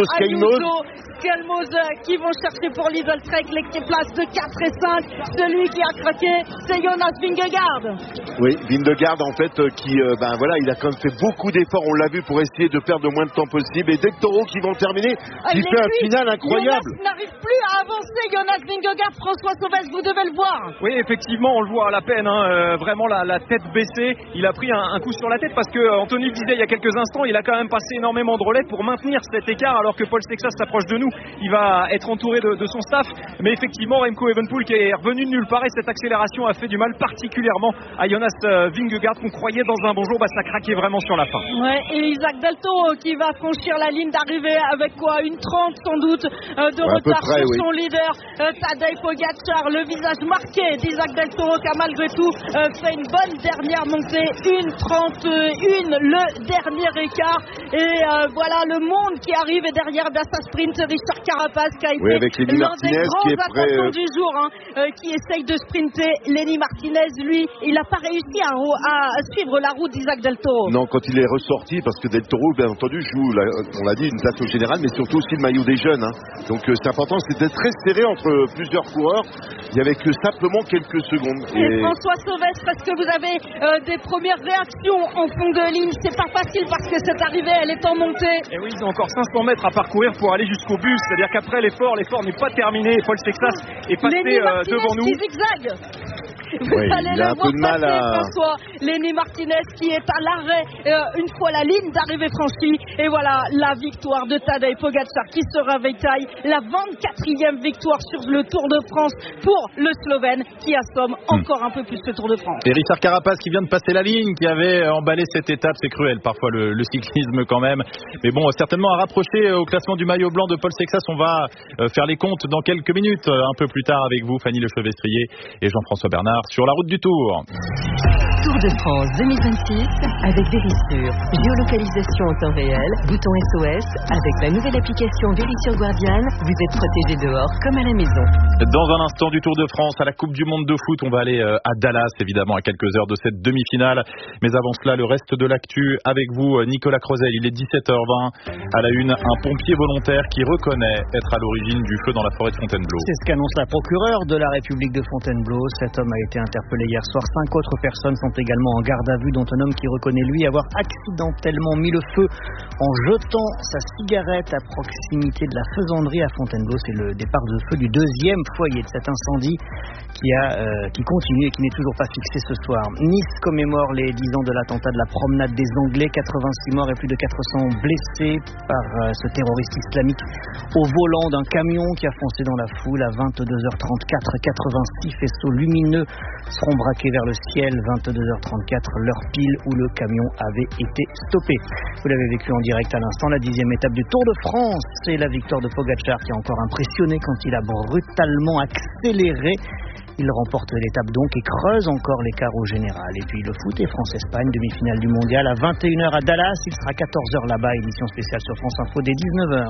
Skelmos qui vont chercher pour Lidl Trek les places de 4 et 5. Celui qui a craqué, c'est Jonas Vingegaard. Oui, Vingegaard en fait qui il a quand même fait beaucoup d'efforts, on l'a vu, pour essayer de perdre le moins de temps possible, et Del Toro qui vont terminer, qui fait un final incroyable. Jonas n'arrive plus à avancer, Jonas Vingegaard. François Sauvestre, vous devez le voir. Oui, effectivement, on le voit à la peine, vraiment la tête baissée. Il a pris un coup sur la tête, parce que Anthony le disait il y a quelques instants, il a quand même passé énormément de relais pour maintenir cet écart, alors que Paul Sexas s'approche de nous. nous. Il va être entouré de son staff. Mais effectivement, Remco Evenepoel qui est revenu de nulle part et cette accélération a fait du mal particulièrement à Jonas Vingegaard qu'on croyait dans un bon jour. Ça craquait vraiment sur la fin. Ouais, et Isaac Del Toro qui va franchir la ligne d'arrivée avec quoi, une 30 sans doute de retard sur son leader Tadej Pogačar. Le visage marqué d'Isaac Del Toro qui a malgré tout fait une bonne dernière montée, une 31, le dernier écart. Et voilà le monde qui arrive et derrière sa sprint Richard Carapaz qui a été l'un des grands attaquants du jour qui essaye de sprinter. Lenny Martinez, lui, il n'a pas réussi à suivre la route d'Isaac Del Toro. Non, quand il est ressorti, parce que Del Toro, bien entendu, joue, on l'a dit, une place au général, mais surtout aussi le maillot des jeunes. Donc c'est important, c'était très serré entre plusieurs coureurs. Il n'y avait que simplement quelques secondes. Et François Sauvestre, est-ce que vous avez des premières réactions en fond de ligne? C'est pas facile parce que cette arrivée, elle est en montée. Et oui, ils ont encore 500 mètres à parcourir pour aller jusqu'au bus. C'est-à-dire qu'après l'effort n'est pas terminé. Paul Sexas est passé devant nous. Qui zigzag. Vous allez le voir passer, François. Lenny Martinez qui est à l'arrêt une fois la ligne d'arrivée franchie. Et voilà la victoire de Tadej Pogačar qui se ravitaille. La 24e victoire sur le Tour de France pour le Slovène qui assomme encore un peu plus le Tour de France. Et Richard Carapaz qui vient de passer la ligne, qui avait emballé cette étape. C'est cruel parfois le cyclisme quand même. Mais bon, certainement à rapprocher au classement du maillot blanc de Paul Sexas. On va faire les comptes dans quelques minutes. Un peu plus tard avec vous, Fanny Lechevestrier et Jean-François Bernard sur la route du Tour. Tour de France 2026 avec Verisure. Géolocalisation en temps réel, bouton SOS. Avec la nouvelle application Verisure Guardian, vous êtes protégé dehors comme à la maison. Dans un instant du Tour de France, à la Coupe du Monde de foot, on va aller à Dallas, évidemment, à quelques heures de cette demi-finale. Mais avant cela, le reste de l'actu avec vous, Nicolas Crozel. Il est 17h20. À la une, un pompier volontaire qui reconnaît être à l'origine du feu dans la forêt de Fontainebleau. C'est ce qu'annonce la procureure de la République de Fontainebleau. Cet homme a été interpellé hier soir. 5 autres personnes sont également en garde à vue, dont un homme qui reconnaît lui avoir accidentellement mis le feu en jetant sa cigarette à proximité de la faisanderie à Fontainebleau. C'est le départ de feu du deuxième foyer de cet incendie qui continue et qui n'est toujours pas fixé ce soir. Nice commémore les 10 ans de l'attentat de la promenade des Anglais. 86 morts et plus de 400 blessés par ce terroriste islamique au volant d'un camion qui a foncé dans la foule à 22h34. 86 faisceaux lumineux seront braqués vers le ciel. 22h34, l'heure pile où le camion avait été stoppé. Vous l'avez vécu en direct à l'instant, la 10e étape du Tour de France. C'est la victoire de Pogačar qui a encore impressionné quand il a brutalement accéléré. Il remporte l'étape donc et creuse encore l'écart au général. Et puis le foot et France-Espagne, demi-finale du mondial à 21h à Dallas. Il sera 14h là-bas, édition spéciale sur France Info dès 19h.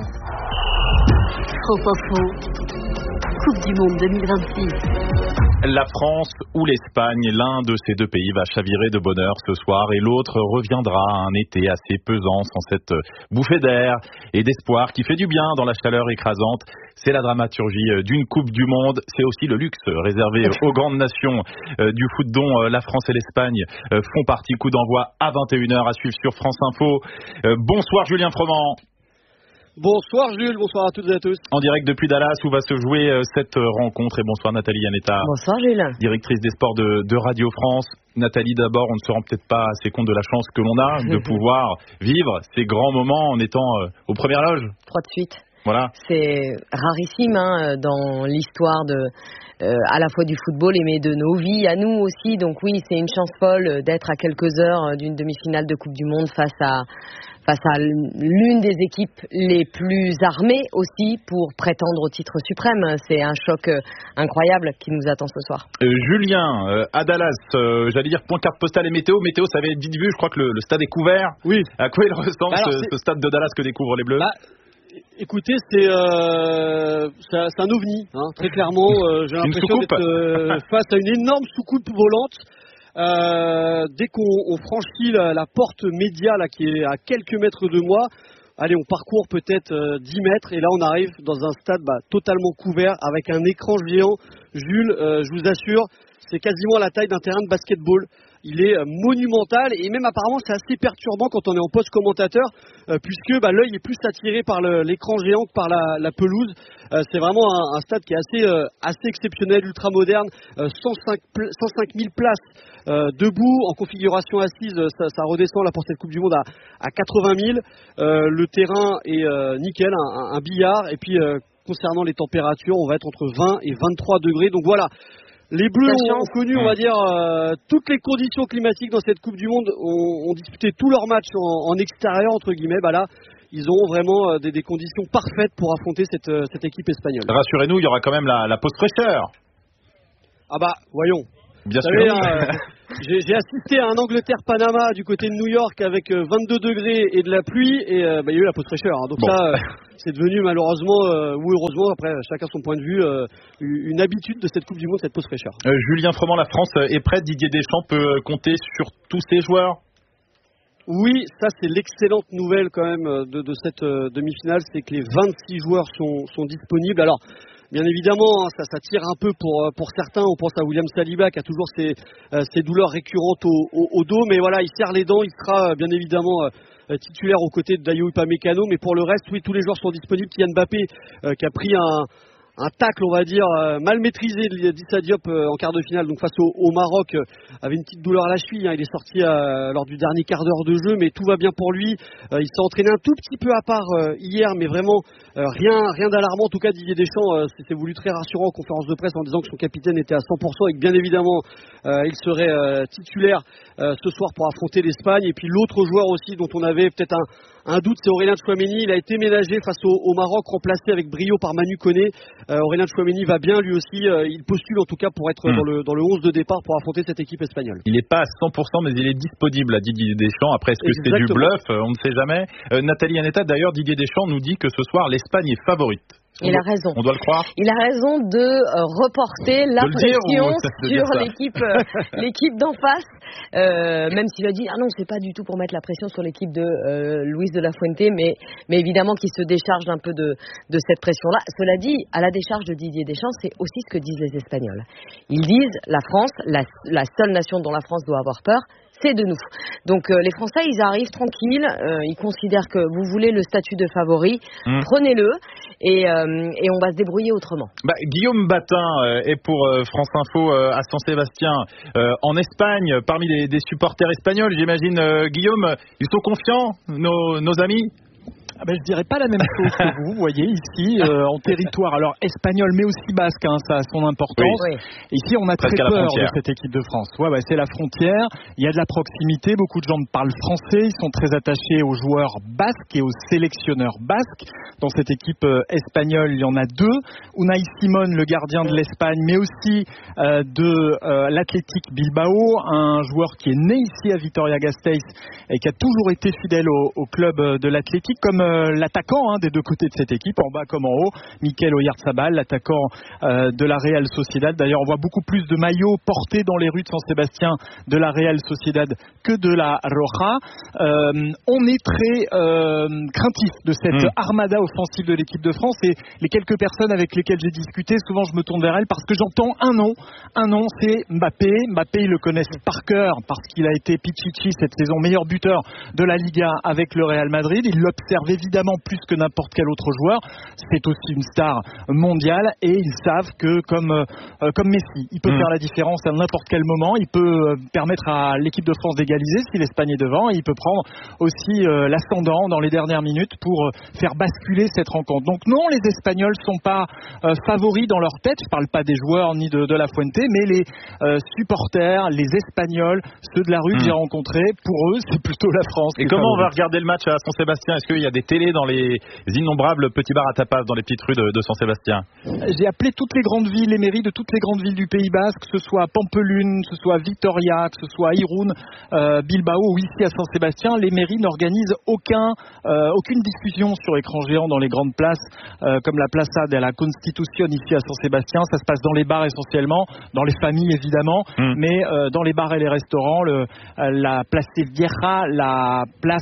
Trop faux. Coupe du Monde 2026. La France ou l'Espagne, l'un de ces deux pays va chavirer de bonheur ce soir et l'autre reviendra à un été assez pesant sans cette bouffée d'air et d'espoir qui fait du bien dans la chaleur écrasante. C'est la dramaturgie d'une Coupe du Monde, c'est aussi le luxe réservé aux grandes nations du foot dont la France et l'Espagne font partie. Coup d'envoi à 21h à suivre sur France Info. Bonsoir Julien Froment. Bonsoir Jules, bonsoir à toutes et à tous. En direct depuis Dallas où va se jouer cette rencontre. Et bonsoir Nathalie Yanetta. Bonsoir Jules. Directrice des sports de Radio France. Nathalie, d'abord, on ne se rend peut-être pas assez compte de la chance que l'on a de pouvoir vivre ces grands moments en étant aux premières loges. 3 de suite. Voilà. C'est rarissime dans l'histoire à la fois du football mais de nos vies à nous aussi. Donc oui, c'est une chance folle d'être à quelques heures d'une demi-finale de Coupe du Monde face à l'une des équipes les plus armées aussi pour prétendre au titre suprême. C'est un choc incroyable qui nous attend ce soir. Julien, à Dallas, j'allais dire point carte postale et météo. Météo, ça avait été vite vu, je crois que le stade est couvert. Oui. À quoi il ressemble ce stade de Dallas que découvrent les Bleus? Écoutez, c'est un ovni, très clairement. J'ai l'impression d'être face à une énorme soucoupe volante. Dès qu'on franchit la porte média là, qui est à quelques mètres de moi, allez, on parcourt peut-être 10 mètres et là on arrive dans un stade totalement couvert avec un écran géant. Jules, je vous assure, c'est quasiment la taille d'un terrain de basketball. il est monumental et même apparemment c'est assez perturbant quand on est en poste commentateur puisque l'œil est plus attiré par l'écran géant que par la pelouse. C'est vraiment un stade qui est assez exceptionnel, ultra moderne, 105 000 places debout en configuration assise, ça redescend là pour cette Coupe du Monde à 80 000. Le terrain est nickel, un billard et puis concernant les températures, on va être entre 20 et 23 degrés. Donc voilà. Les Bleus ont connu, on va dire, toutes les conditions climatiques dans cette Coupe du Monde, ont disputé tous leurs matchs en extérieur, entre guillemets. Là, ils auront vraiment des conditions parfaites pour affronter cette équipe espagnole. Rassurez-nous, il y aura quand même la pause fraîcheur. Voyons. Bien sûr. J'ai assisté à un Angleterre-Panama du côté de New York avec 22 degrés et de la pluie et il y a eu la pause fraîcheur. Donc ça, c'est devenu malheureusement ou heureusement, après chacun son point de vue, une habitude de cette Coupe du Monde, cette pause fraîcheur. Julien Froment, la France est prête. Didier Deschamps peut compter sur tous ses joueurs. Oui, ça c'est l'excellente nouvelle quand même de cette demi-finale, c'est que les 26 joueurs sont disponibles. Alors, bien évidemment, ça tire un peu pour certains. On pense à William Saliba qui a toujours ses douleurs récurrentes au dos, mais voilà, il serre les dents. Il sera bien évidemment titulaire aux côtés de Dayo Upamecano, mais pour le reste, oui, tous les joueurs sont disponibles. Kylian Mbappé qui a pris un tacle, on va dire, mal maîtrisé d'Issa Diop en quart de finale, donc face au Maroc, avait une petite douleur à la cheville. Il est sorti lors du dernier quart d'heure de jeu, mais tout va bien pour lui. Il s'est entraîné un tout petit peu à part hier, mais vraiment rien d'alarmant. En tout cas, Didier Deschamps s'est voulu très rassurant en conférence de presse en disant que son capitaine était à 100% et que bien évidemment il serait titulaire ce soir pour affronter l'Espagne. Et puis l'autre joueur aussi dont on avait peut-être un doute, c'est Aurélien Tchouaméni. Il a été ménagé face au Maroc, remplacé avec brio par Manu Koné. Aurélien Tchouaméni va bien lui aussi. Il postule en tout cas pour être dans le 11 de départ pour affronter cette équipe espagnole. Il n'est pas à 100%, mais il est disponible à Didier Deschamps. Après, est-ce que c'est du bluff? On ne sait jamais. Nathalie Anetta, d'ailleurs, Didier Deschamps nous dit que ce soir, l'Espagne est favorite. Il a raison. On doit le croire. Il a raison de reporter la pression sur l'équipe d'en face. Même s'il a dit non, c'est pas du tout pour mettre la pression sur l'équipe de Luis de la Fuente, mais évidemment qu'il se décharge un peu de cette pression-là. Cela dit, à la décharge de Didier Deschamps, c'est aussi ce que disent les Espagnols. Ils disent la France, la seule nation dont la France doit avoir peur, c'est de nous. Donc les Français, ils arrivent tranquilles, ils considèrent que vous voulez le statut de favori, prenez-le et on va se débrouiller autrement. Guillaume Batin est pour France Info à San Sébastien en Espagne, parmi des supporters espagnols, j'imagine. Guillaume, ils sont confiants, nos amis? Je dirais pas la même chose que vous voyez ici en territoire alors espagnol mais aussi basque, ça a son importance. Oui. Ici on a très peur de cette équipe de France. C'est la frontière, il y a de la proximité, beaucoup de gens parlent français, ils sont très attachés aux joueurs basques et aux sélectionneurs basques. Dans cette équipe espagnole, il y en a deux, Unai Simón, le gardien de l'Espagne, mais aussi de l'Athletic Bilbao, un joueur qui est né ici à Vitoria-Gasteiz et qui a toujours été fidèle au club de l'Athletic, comme l'attaquant des deux côtés de cette équipe, en bas comme en haut, Mikel Oyarzabal, l'attaquant de la Real Sociedad. D'ailleurs, on voit beaucoup plus de maillots portés dans les rues de San Sébastien de la Real Sociedad que de la Roja. On est très craintif de cette armada offensive de l'équipe de France et les quelques personnes avec lesquelles j'ai discuté, souvent je me tourne vers elles parce que j'entends un nom, c'est Mbappé. Mbappé, ils le connaissent par cœur parce qu'il a été Pichichi cette saison meilleur buteur de la Liga avec le Real Madrid. Il l'observe évidemment plus que n'importe quel autre joueur. C'est aussi une star mondiale et ils savent que comme Messi, il peut faire la différence à n'importe quel moment. Il peut permettre à l'équipe de France d'égaliser si l'Espagne est devant et il peut prendre aussi l'ascendant dans les dernières minutes pour faire basculer cette rencontre. Donc non, les Espagnols sont pas favoris dans leur tête. Je parle pas des joueurs ni de la Fuente, mais les supporters, les Espagnols, ceux de la rue que j'ai rencontrés, pour eux, c'est plutôt la France. Et comment on va regarder le match à San Sébastien? Est-ce qu'il y a des télés dans les innombrables petits bars à tapas dans les petites rues de San Sébastien? J'ai appelé toutes les grandes villes, les mairies de toutes les grandes villes du Pays Basque, que ce soit Pampelune, que ce soit Vitoria, que ce soit Irún, Bilbao ou ici à San Sébastien. Les mairies n'organisent aucune diffusion sur écran géant dans les grandes places, comme la Plaza de la Constitución ici à San Sébastien. Ça se passe dans les bars essentiellement, dans les familles évidemment, mais dans les bars et les restaurants, la Place Vieja, la place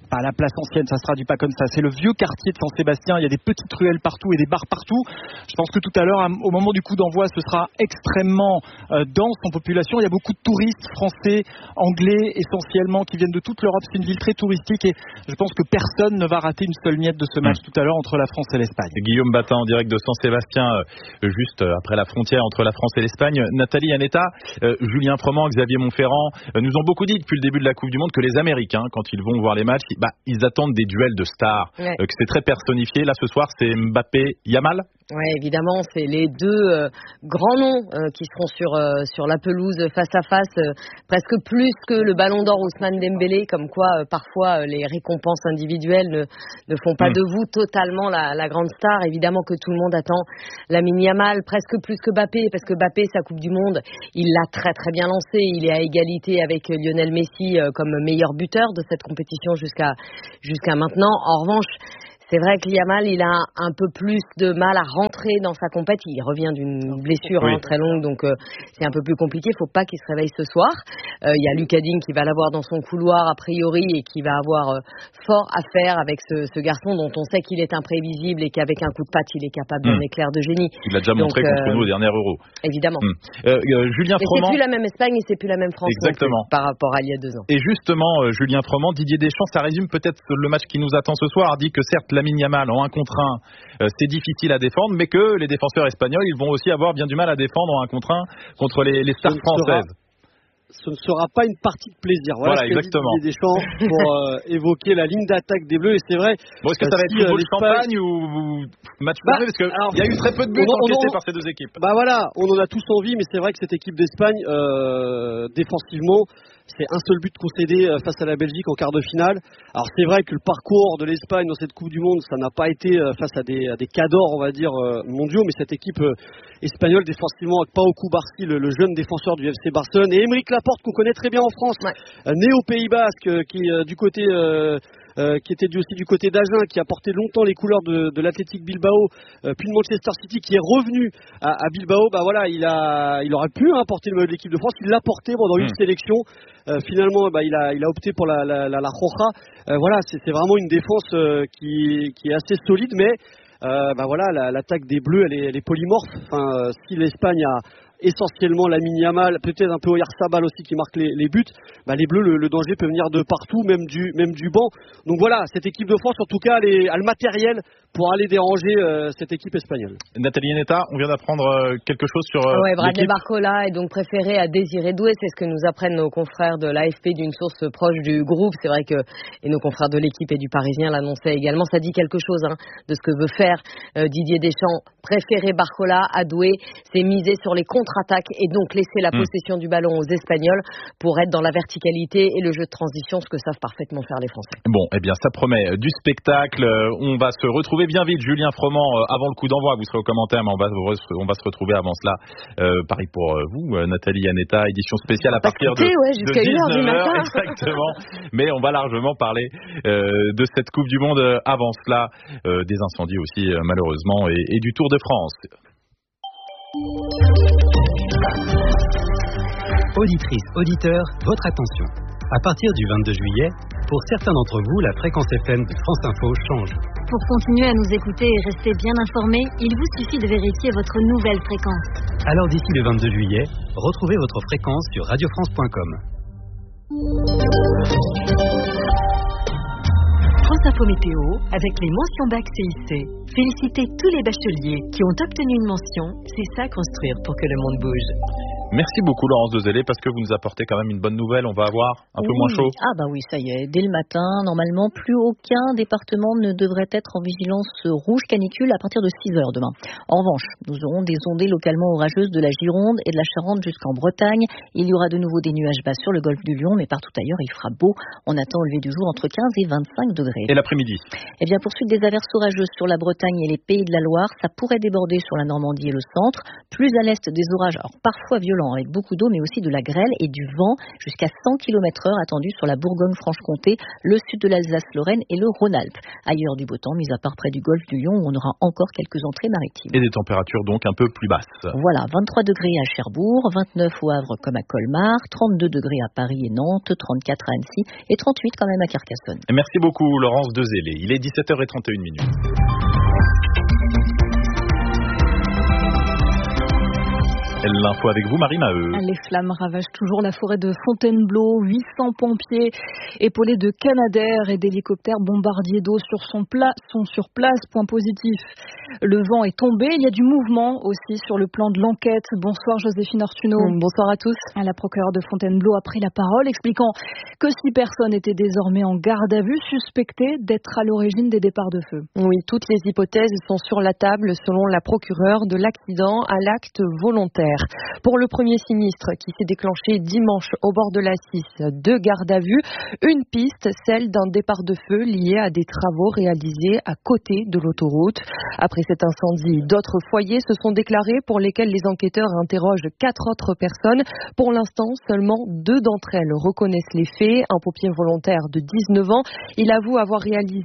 pas la place ancienne, ça se traduit pas comme ça. C'est le vieux quartier de Saint-Sébastien. Il y a des petites ruelles partout et des bars partout. Je pense que tout à l'heure, au moment du coup d'envoi, ce sera extrêmement dense en population. Il y a beaucoup de touristes français, anglais essentiellement, qui viennent de toute l'Europe. C'est une ville très touristique et je pense que personne ne va rater une seule miette de ce match tout à l'heure entre la France et l'Espagne. Guillaume Batin en direct de Saint-Sébastien, juste après la frontière entre la France et l'Espagne. Nathalie Yanetta, Julien Froment, Xavier Montferrand nous ont beaucoup dit depuis le début de la Coupe du Monde que les Américains, quand ils vont voir les matchs, ils attendent des duels de stars, que c'est très personnifié. Là ce soir c'est Mbappé-Yamal. Oui, évidemment, c'est les deux grands noms qui seront sur la pelouse face à face, presque plus que le Ballon d'Or Ousmane Dembélé, comme quoi parfois les récompenses individuelles ne font pas de vous totalement la grande star. Évidemment que tout le monde attend Lamine Yamal, presque plus que Mbappé, parce que Mbappé, sa Coupe du Monde, il l'a très très bien lancé. Il est à égalité avec Lionel Messi comme meilleur buteur de cette compétition jusqu'à maintenant. En revanche, c'est vrai que Yamal, il a un peu plus de mal à rentrer dans sa compétition. Il revient d'une blessure très longue, donc c'est un peu plus compliqué. Il ne faut pas qu'il se réveille ce soir. Il y a Lucas Digne qui va l'avoir dans son couloir a priori et qui va avoir fort à faire avec ce garçon dont on sait qu'il est imprévisible et qu'avec un coup de patte, il est capable d'un éclair de génie. Il l'a déjà montré contre nous au dernier Euro. Évidemment. Julien Froment. C'est plus la même Espagne et c'est plus la même France. Exactement. Par rapport à il y a 2 ans. Et justement, Julien Froment, Didier Deschamps, ça résume peut-être le match qui nous attend ce soir. A dit que certes, Lamine Yamal en 1 contre 1, c'est difficile à défendre, mais que les défenseurs espagnols, ils vont aussi avoir bien du mal à défendre en 1 contre 1 contre les stars françaises. Ce ne sera pas une partie de plaisir. Voilà exactement. Didier Deschamps pour évoquer la ligne d'attaque des Bleus. Et c'est vrai. Bon, est-ce que ça va être football champagne ou match fermé? Parce qu'il y a eu très peu de buts encaissés par ces deux équipes. Voilà, on en a tous envie, mais c'est vrai que cette équipe d'Espagne, défensivement, c'est un seul but concédé face à la Belgique en quart de finale. Alors c'est vrai que le parcours de l'Espagne dans cette Coupe du Monde, ça n'a pas été face à des cadors, on va dire, mondiaux, mais cette équipe espagnole défensivement avec Pau Cubarsí, le jeune défenseur du FC Barcelone, et Aymeric Laporte qu'on connaît très bien en France, né au Pays Basque, qui du côté qui était aussi du côté d'Agen, qui a porté longtemps les couleurs de l'Athletic Bilbao, puis de Manchester City, qui est revenu à Bilbao. Il aurait pu porter le maillot de l'équipe de France. Il l'a porté pendant une sélection. Finalement, il a opté pour la Roja. C'est vraiment une défense qui est assez solide, mais l'attaque des Bleus, elle est polymorphe. Si l'Espagne a essentiellement Lamine Yamal, peut-être un peu Oyarzabal aussi qui marque les buts, les Bleus, le danger peut venir de partout, même du banc. Donc voilà, cette équipe de France, en tout cas, elle a le matériel pour aller déranger cette équipe espagnole. Nathalie Yanetta, on vient d'apprendre quelque chose sur Bradley Barcola est donc préféré à Désiré Doué, c'est ce que nous apprennent nos confrères de l'AFP d'une source proche du groupe. C'est vrai que et nos confrères de l'équipe et du Parisien l'annonçaient également. Ça dit quelque chose de ce que veut faire Didier Deschamps. Préférer Barcola à Doué, c'est miser sur les contre-attaques et donc laisser la possession du ballon aux Espagnols pour être dans la verticalité et le jeu de transition, ce que savent parfaitement faire les Français. Bon, ça promet du spectacle. On va se retrouver bien vite, Julien Froment, avant le coup d'envoi. Vous serez aux commentaires, mais on va se retrouver avant cela. Pareil pour vous, Nathalie Yanetta, édition spéciale à partir de 19h. Exactement. Mais on va largement parler de cette Coupe du Monde avant cela, des incendies aussi, malheureusement, et du Tour de France. Auditrices, auditeurs, votre attention. À partir du 22 juillet, pour certains d'entre vous, la fréquence FM de France Info change. Pour continuer à nous écouter et rester bien informés, il vous suffit de vérifier votre nouvelle fréquence. Alors d'ici le 22 juillet, retrouvez votre fréquence sur radiofrance.com. France Info Météo, avec les mentions bac CIC. Félicitez tous les bacheliers qui ont obtenu une mention. C'est ça construire pour que le monde bouge. Merci beaucoup Laurence Dezellé, parce que vous nous apportez quand même une bonne nouvelle. On va avoir un peu moins chaud. Oui, ça y est. Dès le matin, normalement, plus aucun département ne devrait être en vigilance rouge canicule à partir de 6h demain. En revanche, nous aurons des ondées localement orageuses de la Gironde et de la Charente jusqu'en Bretagne. Il y aura de nouveau des nuages bas sur le golfe du Lion, mais partout ailleurs, il fera beau. On attend au lever du jour entre 15 et 25 degrés. Et l'après-midi? Poursuite des averses orageuses sur la Bretagne et les Pays de la Loire. Ça pourrait déborder sur la Normandie et le centre. Plus à l'est, des orages, alors parfois violents, blanc avec beaucoup d'eau, mais aussi de la grêle et du vent jusqu'à 100 km/h attendu sur la Bourgogne-Franche-Comté, le sud de l'Alsace-Lorraine et le Rhône-Alpes. Ailleurs du beau temps, mis à part près du golfe du Lion où on aura encore quelques entrées maritimes. Et des températures donc un peu plus basses. Voilà, 23 degrés à Cherbourg, 29 au Havre comme à Colmar, 32 degrés à Paris et Nantes, 34 à Annecy et 38 quand même à Carcassonne. Et merci beaucoup Laurence Dezélé. Il est 17h31. L'info avec vous, Marie Maheu. Les flammes ravagent toujours la forêt de Fontainebleau. 800 pompiers épaulés de Canadair et d'hélicoptères bombardiers d'eau sont sur place. Point positif. Le vent est tombé. Il y a du mouvement aussi sur le plan de l'enquête. Bonsoir Joséphine Ortuno. Bonsoir à tous. La procureure de Fontainebleau a pris la parole expliquant que 6 personnes étaient désormais en garde à vue, suspectées d'être à l'origine des départs de feu. Oui, toutes les hypothèses sont sur la table selon la procureure, de l'accident à l'acte volontaire. Pour le premier sinistre qui s'est déclenché dimanche au bord de la 6, 2 gardes à vue, une piste, celle d'un départ de feu lié à des travaux réalisés à côté de l'autoroute. Après cet incendie, d'autres foyers se sont déclarés pour lesquels les enquêteurs interrogent 4 autres personnes. Pour l'instant, seulement 2 d'entre elles reconnaissent les faits. Un pompier volontaire de 19 ans, il avoue avoir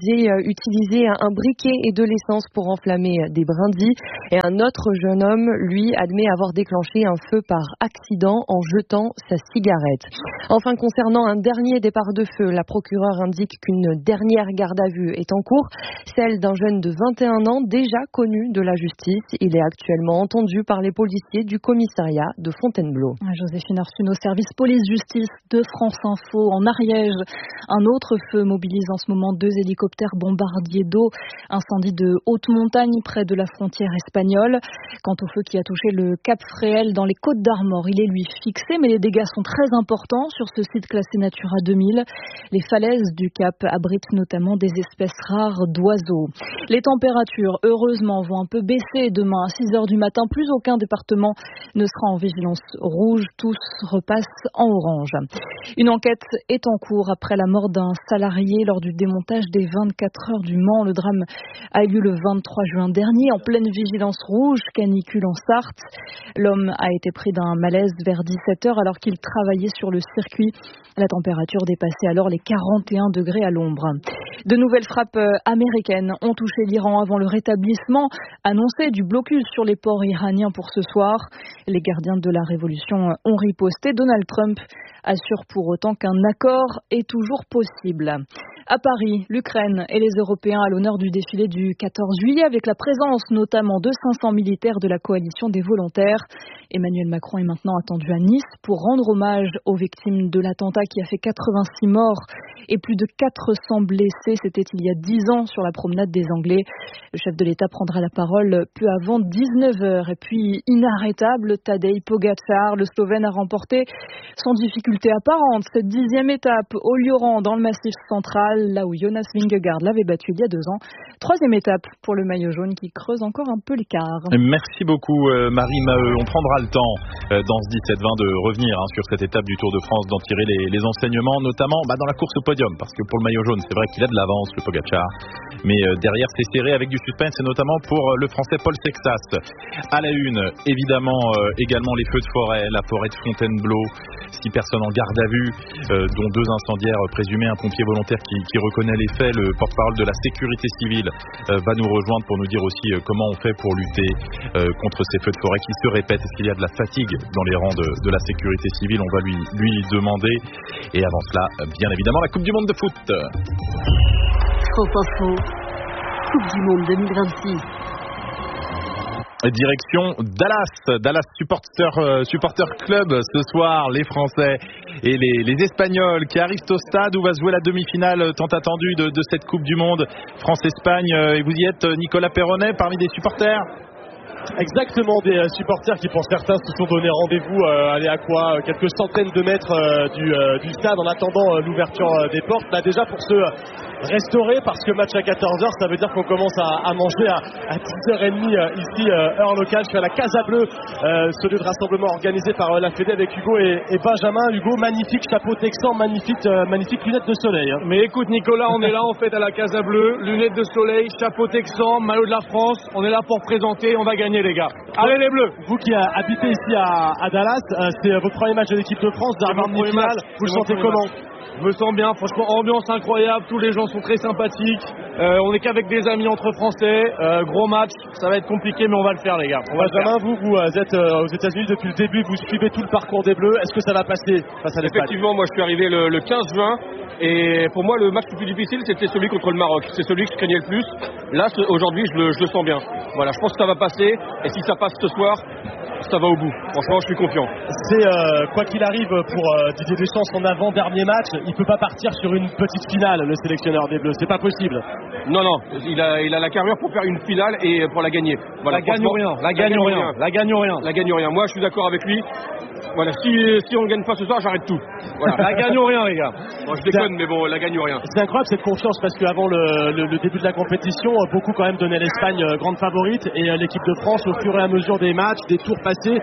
utilisé un briquet et de l'essence pour enflammer des brindilles. Et un autre jeune homme, lui, admet avoir déclenché un feu par accident en jetant sa cigarette. Enfin, concernant un dernier départ de feu, la procureure indique qu'une dernière garde à vue est en cours, celle d'un jeune de 21 ans déjà connu de la justice. Il est actuellement entendu par les policiers du commissariat de Fontainebleau. Joséphine Ortuno, service police-justice de France Info en Ariège. Un autre feu mobilise en ce moment 2 hélicoptères bombardiers d'eau. Incendie de haute montagne près de la frontière espagnole. Quant au feu qui a touché le Cap Fréhel dans les Côtes d'Armor, il est lui fixé, mais les dégâts sont très importants sur ce site classé Natura 2000. Les falaises du Cap abritent notamment des espèces rares d'oiseaux. Les températures, heureusement, vont un peu baisser demain à 6h du matin. Plus aucun département ne sera en vigilance rouge. Tous repassent en orange. Une enquête est en cours après la mort d'un salarié lors du démontage des 24 heures du Mans. Le drame a eu lieu le 23 juin dernier en pleine vigilance rouge, canicule en Sarthe. L'homme a été pris d'un malaise vers 17h alors qu'il travaillait sur le circuit. La température dépassait alors les 41 degrés à l'ombre. De nouvelles frappes américaines ont touché l'Iran avant le rétablissement annoncé du blocus sur les ports iraniens pour ce soir. Les gardiens de la révolution ont riposté. Donald Trump assure pour autant qu'un accord est toujours possible. À Paris, l'Ukraine et les Européens à l'honneur du défilé du 14 juillet avec la présence notamment de 500 militaires de la coalition des volontaires. Emmanuel Macron est maintenant attendu à Nice pour rendre hommage aux victimes de l'attentat qui a fait 86 morts et plus de 400 blessés. C'était il y a 10 ans sur la promenade des Anglais. Le chef de l'État prendra la parole peu avant 19h. Et puis, inarrêtable, Tadej Pogačar, le Slovène, a remporté sans difficulté apparente cette 10e étape au Lioran dans le Massif central, là où Jonas Vingegaard l'avait battu il y a 2 ans. 3e étape pour le maillot jaune qui creuse encore un peu l'écart. Merci beaucoup Marie Maheu. On prendra le temps dans ce 17-20 de revenir sur cette étape du Tour de France, d'en tirer les enseignements, notamment dans la course au podium, parce que pour le maillot jaune, c'est vrai qu'il a de l'avance, le Pogačar, mais derrière c'est serré avec du suspense, et notamment pour le Français Paul Sexas. À la une, évidemment, également les feux de forêt, la forêt de Fontainebleau, 6 personnes en garde à vue, dont 2 incendiaires présumés, un pompier volontaire qui reconnaît les faits. Le porte-parole de la sécurité civile va nous rejoindre pour nous dire aussi comment on fait pour lutter contre ces feux de forêt qui se répètent. Est-ce qu'il y a de la fatigue dans les rangs de la sécurité civile? On va lui demander. Et avant cela, bien évidemment, la Coupe du Monde de foot. France Info, Coupe du Monde 2026. Direction Dallas Supporter Club ce soir, les Français et les Espagnols qui arrivent au stade où va se jouer la demi-finale tant attendue de cette Coupe du Monde France-Espagne. Et vous y êtes, Nicolas Perronnet, parmi des supporters? Exactement, des supporters qui pour certains se sont donné rendez-vous à quelques centaines de mètres du stade en attendant l'ouverture des portes. Là déjà pour se restaurer, parce que match à 14h, ça veut dire qu'on commence à manger à 10h30 ici, heure locale. Je suis à la Casa Bleue, ce lieu de rassemblement organisé par la Fédé avec Hugo et Benjamin. Hugo, magnifique chapeau texan, magnifique lunettes de soleil. Mais écoute Nicolas, on est là en fait à la Casa Bleue, lunettes de soleil, chapeau texan, maillot de la France. On est là pour présenter, on va gagner. gagner, les gars. Allez les Bleus. Vous qui habitez ici à Dallas, c'est votre premier match de l'équipe de France, vous arrivez en demi-finale, vous le sentez comment? Je me sens bien, franchement, ambiance incroyable, tous les gens sont très sympathiques, on est qu'avec des amis entre Français, gros match, ça va être compliqué mais on va le faire les gars. Benjamin, vous êtes aux États-Unis depuis le début, vous suivez tout le parcours des Bleus, est-ce que ça va passer face à l'Espagne? Effectivement, moi je suis arrivé le 15 juin et pour moi le match le plus difficile c'était celui contre le Maroc, c'est celui que je craignais le plus. Là aujourd'hui je le sens bien, voilà, je pense que ça va passer et si ça passe ce soir, ça va au bout. Franchement, je suis confiant. C'est quoi qu'il arrive pour Didier Deschamps, son avant-dernier match, il peut pas partir sur une petite finale, le sélectionneur des Bleus. C'est pas possible. Non, il a la carrure pour faire une finale et pour la gagner. Voilà, la gagne ou rien. La gagne ou rien. La gagne ou rien. La gagne ou rien. Moi, je suis d'accord avec lui. Voilà, si on ne gagne pas ce soir, j'arrête tout. Voilà. La gagne ou rien, les gars. Bon, je déconne, mais bon, la gagne ou rien. C'est incroyable cette confiance parce qu'avant le début de la compétition, beaucoup quand même donnaient l'Espagne grande favorite et l'équipe de France, au fur et à mesure des matchs, des tours passés,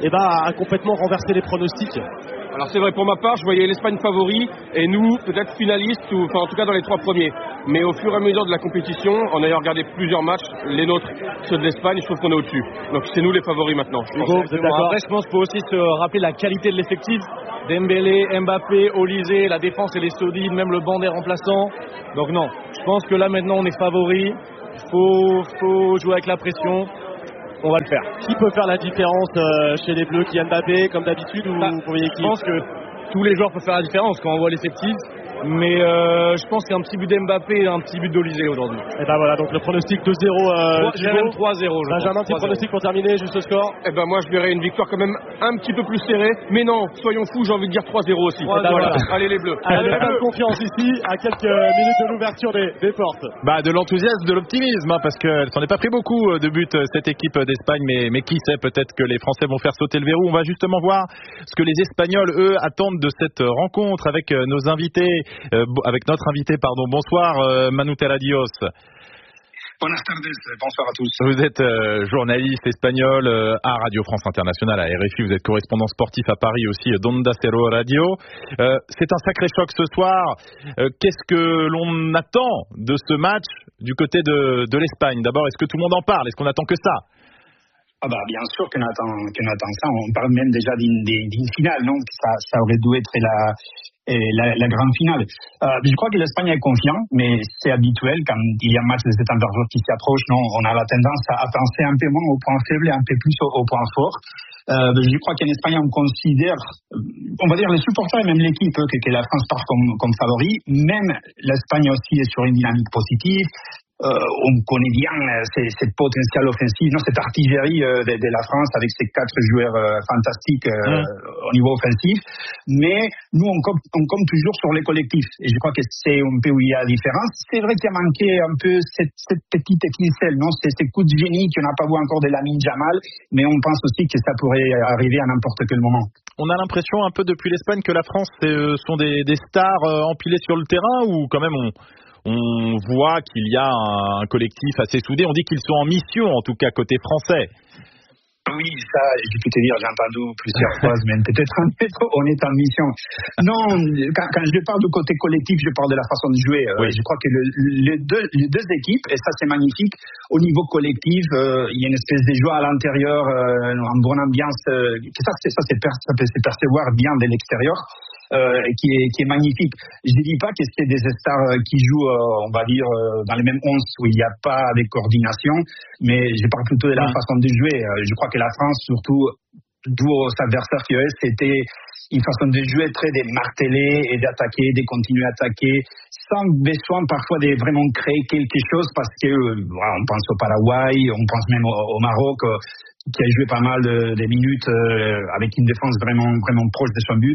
a complètement renversé les pronostics. Alors c'est vrai, pour ma part, je voyais l'Espagne favori et nous, peut-être finalistes, ou enfin en tout cas dans les 3 premiers. Mais au fur et à mesure de la compétition, en ayant regardé plusieurs matchs, les nôtres, ceux de l'Espagne, je trouve qu'on est au-dessus. Donc c'est nous les favoris maintenant. Hugo, vous êtes d'accord? Après, je pense qu'il faut aussi se rappeler la qualité de l'effectif. Dembélé, Mbappé, Olysée, la défense elle est solide, même le banc des remplaçants. Donc non, je pense que là maintenant on est favoris. Il faut jouer avec la pression. On va le faire. Qui peut faire la différence chez les Bleus? Kylian Mbappé, comme d'habitude, ou vous voyez qui? Je pense que tous les joueurs peuvent faire la différence quand on voit l'effectif. Mais je pense qu'il y a un petit but d'Mbappé et un petit but d'Olysée aujourd'hui. Et ben voilà, donc le pronostic 2-0. J'ai même 3-0. Benjamin, petit pronostic pour terminer, juste le score. Eh ben moi je verrais une victoire quand même un petit peu plus serrée. Mais non, soyons fous, j'ai envie de dire 3-0 aussi. Voilà. Allez les Bleus. Allez, de confiance ici, à quelques minutes de l'ouverture des portes. De l'enthousiasme, de l'optimisme, parce qu'elle s'en est pas pris beaucoup de buts cette équipe d'Espagne, mais qui sait, peut-être que les Français vont faire sauter le verrou. On va justement voir ce que les Espagnols, eux, attendent de cette rencontre avec nos invités. Avec notre invité, bonsoir Manu Terradios. Buenas tardes, bonsoir à tous. Vous êtes journaliste espagnol à Radio France Internationale, à RFI, vous êtes correspondant sportif à Paris aussi, d'Onda Cero Radio. C'est un sacré choc ce soir. Qu'est-ce que l'on attend de ce match du côté de l'Espagne? D'abord, est-ce que tout le monde en parle? Est-ce qu'on attend que ça? Bien sûr qu'on attend ça. On parle même déjà d'une finale, non? Ça aurait dû être la grande finale. Je crois que l'Espagne est confiant, mais c'est habituel quand il y a un match de cette envergure qui s'approche. Non, on a la tendance à penser un peu moins au point faible et un peu plus au point fort. Je crois qu'en Espagne, on considère, on va dire les supporters et même l'équipe, que la France part comme favori. Même l'Espagne aussi est sur une dynamique positive. On connaît bien cette potentiel offensif, cette artillerie de la France avec ses 4 joueurs fantastiques au niveau offensif. Mais nous, on compte toujours sur les collectifs. Et je crois que c'est un peu où il y a la différence. C'est vrai qu'il a manqué un peu cette petite étincelle, ces coups de génie qu'on n'a pas vu encore de Lamine Yamal. Mais on pense aussi que ça pourrait arriver à n'importe quel moment. On a l'impression un peu depuis l'Espagne que la France sont des stars empilées sur le terrain, ou quand même on voit qu'il y a un collectif assez soudé. On dit qu'ils sont en mission, en tout cas côté français. Oui, ça, je peux te dire, j'ai entendu plusieurs fois, mais peut-être on est en mission. Non, quand je parle du côté collectif, je parle de la façon de jouer. Oui. Je crois que les deux équipes, et ça c'est magnifique, au niveau collectif, il y a une espèce de joie à l'intérieur, une bonne ambiance, ça peut se percevoir bien de l'extérieur. Qui est magnifique. Je ne dis pas que c'est des stars qui jouent, on va dire, dans les mêmes 11 où il n'y a pas de coordination, mais je parle plutôt de la façon de jouer. Je crois que la France, surtout, d'où aux adversaires qui est, c'était une façon de jouer très de marteler et d'attaquer, de continuer à attaquer, sans besoin parfois de vraiment créer quelque chose, parce que on pense au Paraguay, on pense même au Maroc, qui a joué pas mal de minutes avec une défense vraiment proche de son but.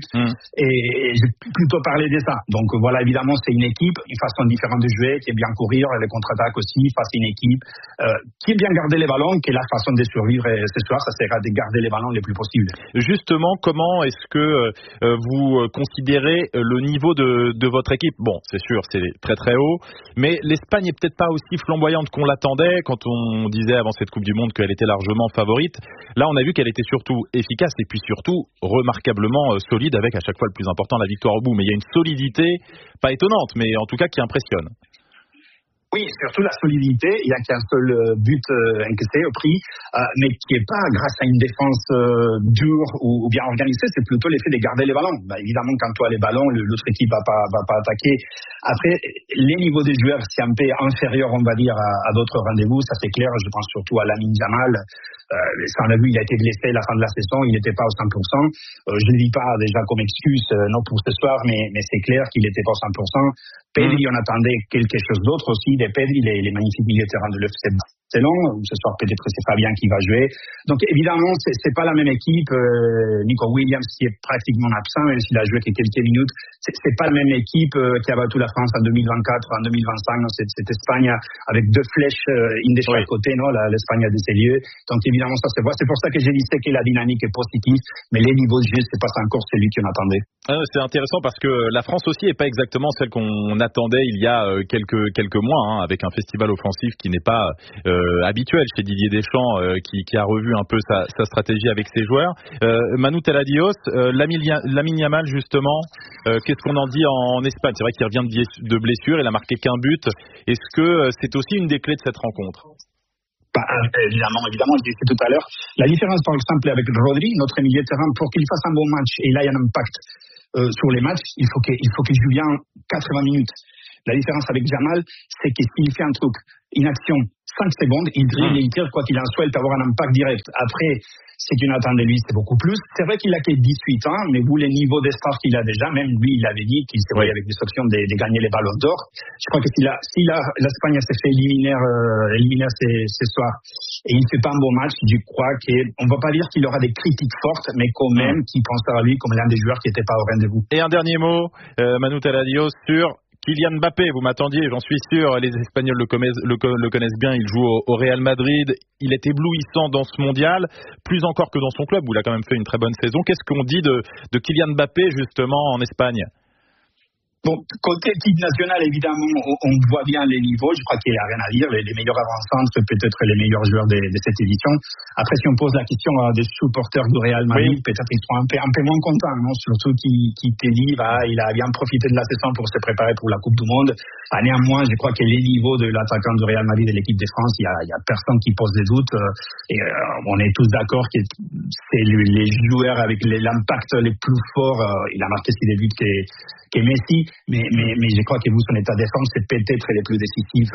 Et j'ai plutôt parlé de ça. Donc voilà, évidemment, c'est une équipe, une façon différente de jouer, qui est bien courir, les contre-attaques aussi, face à une équipe qui est bien garder les ballons, qui est la façon de survivre. Et ce soir, ça sera de garder les ballons le plus possible. Justement, comment est-ce que vous considérez le niveau de votre équipe? Bon, c'est sûr, c'est très très haut, mais l'Espagne est peut-être pas aussi flamboyante qu'on l'attendait quand on disait avant cette Coupe du Monde qu'elle était largement favorite. Là, on a vu qu'elle était surtout efficace et puis surtout remarquablement solide, avec à chaque fois le plus important, la victoire au bout. Mais il y a une solidité, pas étonnante, mais en tout cas qui impressionne. Oui, surtout la solidité. Il n'y a qu'un seul but encaissé au prix, mais qui n'est pas grâce à une défense dure ou bien organisée, c'est plutôt l'effet de garder les ballons. Évidemment, quand tu as les ballons, l'autre équipe va pas attaquer. Après, les niveaux des joueurs, c'est un peu inférieur, on va dire, à d'autres rendez-vous. Ça c'est clair. Je pense surtout à Lamine Yamal. Ça, on l'a vu, il a été blessé à la fin de la saison, il n'était pas au 100%. Je ne dis pas déjà comme excuse, non pour ce soir, mais c'est clair qu'il n'était pas au 100%. Pedri, on attendait quelque chose d'autre aussi. Pedri, les magnifiques milieux de terrain de l'FC Barcelone. Ce soir, peut-être c'est Fabien qui va jouer. Donc, évidemment, c'est pas la même équipe. Nico Williams, qui est pratiquement absent, même s'il a joué que quelques minutes, c'est pas la même équipe qui a battu la France en 2024, en 2025. Non, cette Espagne avec deux flèches, une de chaque côté, non, l'Espagne a des lieux. Donc, évidemment, ça se voit. C'est pour ça que j'ai dit que la dynamique est positive, mais les niveaux de jeu, c'est pas encore celui qu'on attendait. C'est intéressant parce que la France aussi est pas exactement celle qu'on attendait il y a quelques mois, avec un festival offensif qui n'est pas habituel chez Didier Deschamps, qui a revu un peu sa stratégie avec ses joueurs. Manu Teladios, Lamine Yamal justement, qu'est-ce qu'on en dit en Espagne? C'est vrai qu'il revient de blessure, il a marqué qu'un but. Est-ce que c'est aussi une des clés de cette rencontre? Évidemment, je disais tout à l'heure. La différence, par exemple, avec Rodri, notre milieu de terrain, pour qu'il fasse un bon match, et là il y a un impact sur les matchs, il faut qu'il joue bien 80 minutes. La différence avec Yamal, c'est que s'il fait un truc, une action, 5 secondes, il dribble et il tire, quoi qu'il en soit, il peut avoir un impact direct. Après, ce qu'on attend de lui, c'est beaucoup plus. C'est vrai qu'il a que 18 ans, mais vous, les niveaux de stars qu'il a déjà, même lui, il avait dit qu'il se voyait avec des options de gagner les ballons d'or. Je crois que si l'Espagne s'est fait éliminer ce soir, et il ne fait pas un bon match, je crois qu'on ne va pas dire qu'il aura des critiques fortes, mais quand même qu'il pensera à lui comme l'un des joueurs qui n'était pas au rendez-vous. Et un dernier mot, Manu Teladios, sur Kylian Mbappé, vous m'attendiez, j'en suis sûr, les Espagnols le connaissent bien, il joue au Real Madrid, il est éblouissant dans ce mondial, plus encore que dans son club où il a quand même fait une très bonne saison. Qu'est-ce qu'on dit de Kylian Mbappé justement en Espagne? Bon, côté équipe nationale, évidemment, on voit bien les niveaux. Je crois qu'il n'y a rien à dire. Les meilleurs avant-centres, peut-être les meilleurs joueurs de cette édition. Après, si on pose la question à des supporters du Real Madrid, peut-être ils seront un peu moins contents, non? Surtout qui te dit, il a bien profité de la saison pour se préparer pour la Coupe du Monde. Néanmoins, je crois que les niveaux de l'attaquant du Real Madrid et de l'équipe de France, il y a personne qui pose des doutes. Et on est tous d'accord que c'est les joueurs avec l'impact les plus forts. Il a marqué des buts que Messi, mais je crois que vous, son état de forme, c'est peut-être les plus décisifs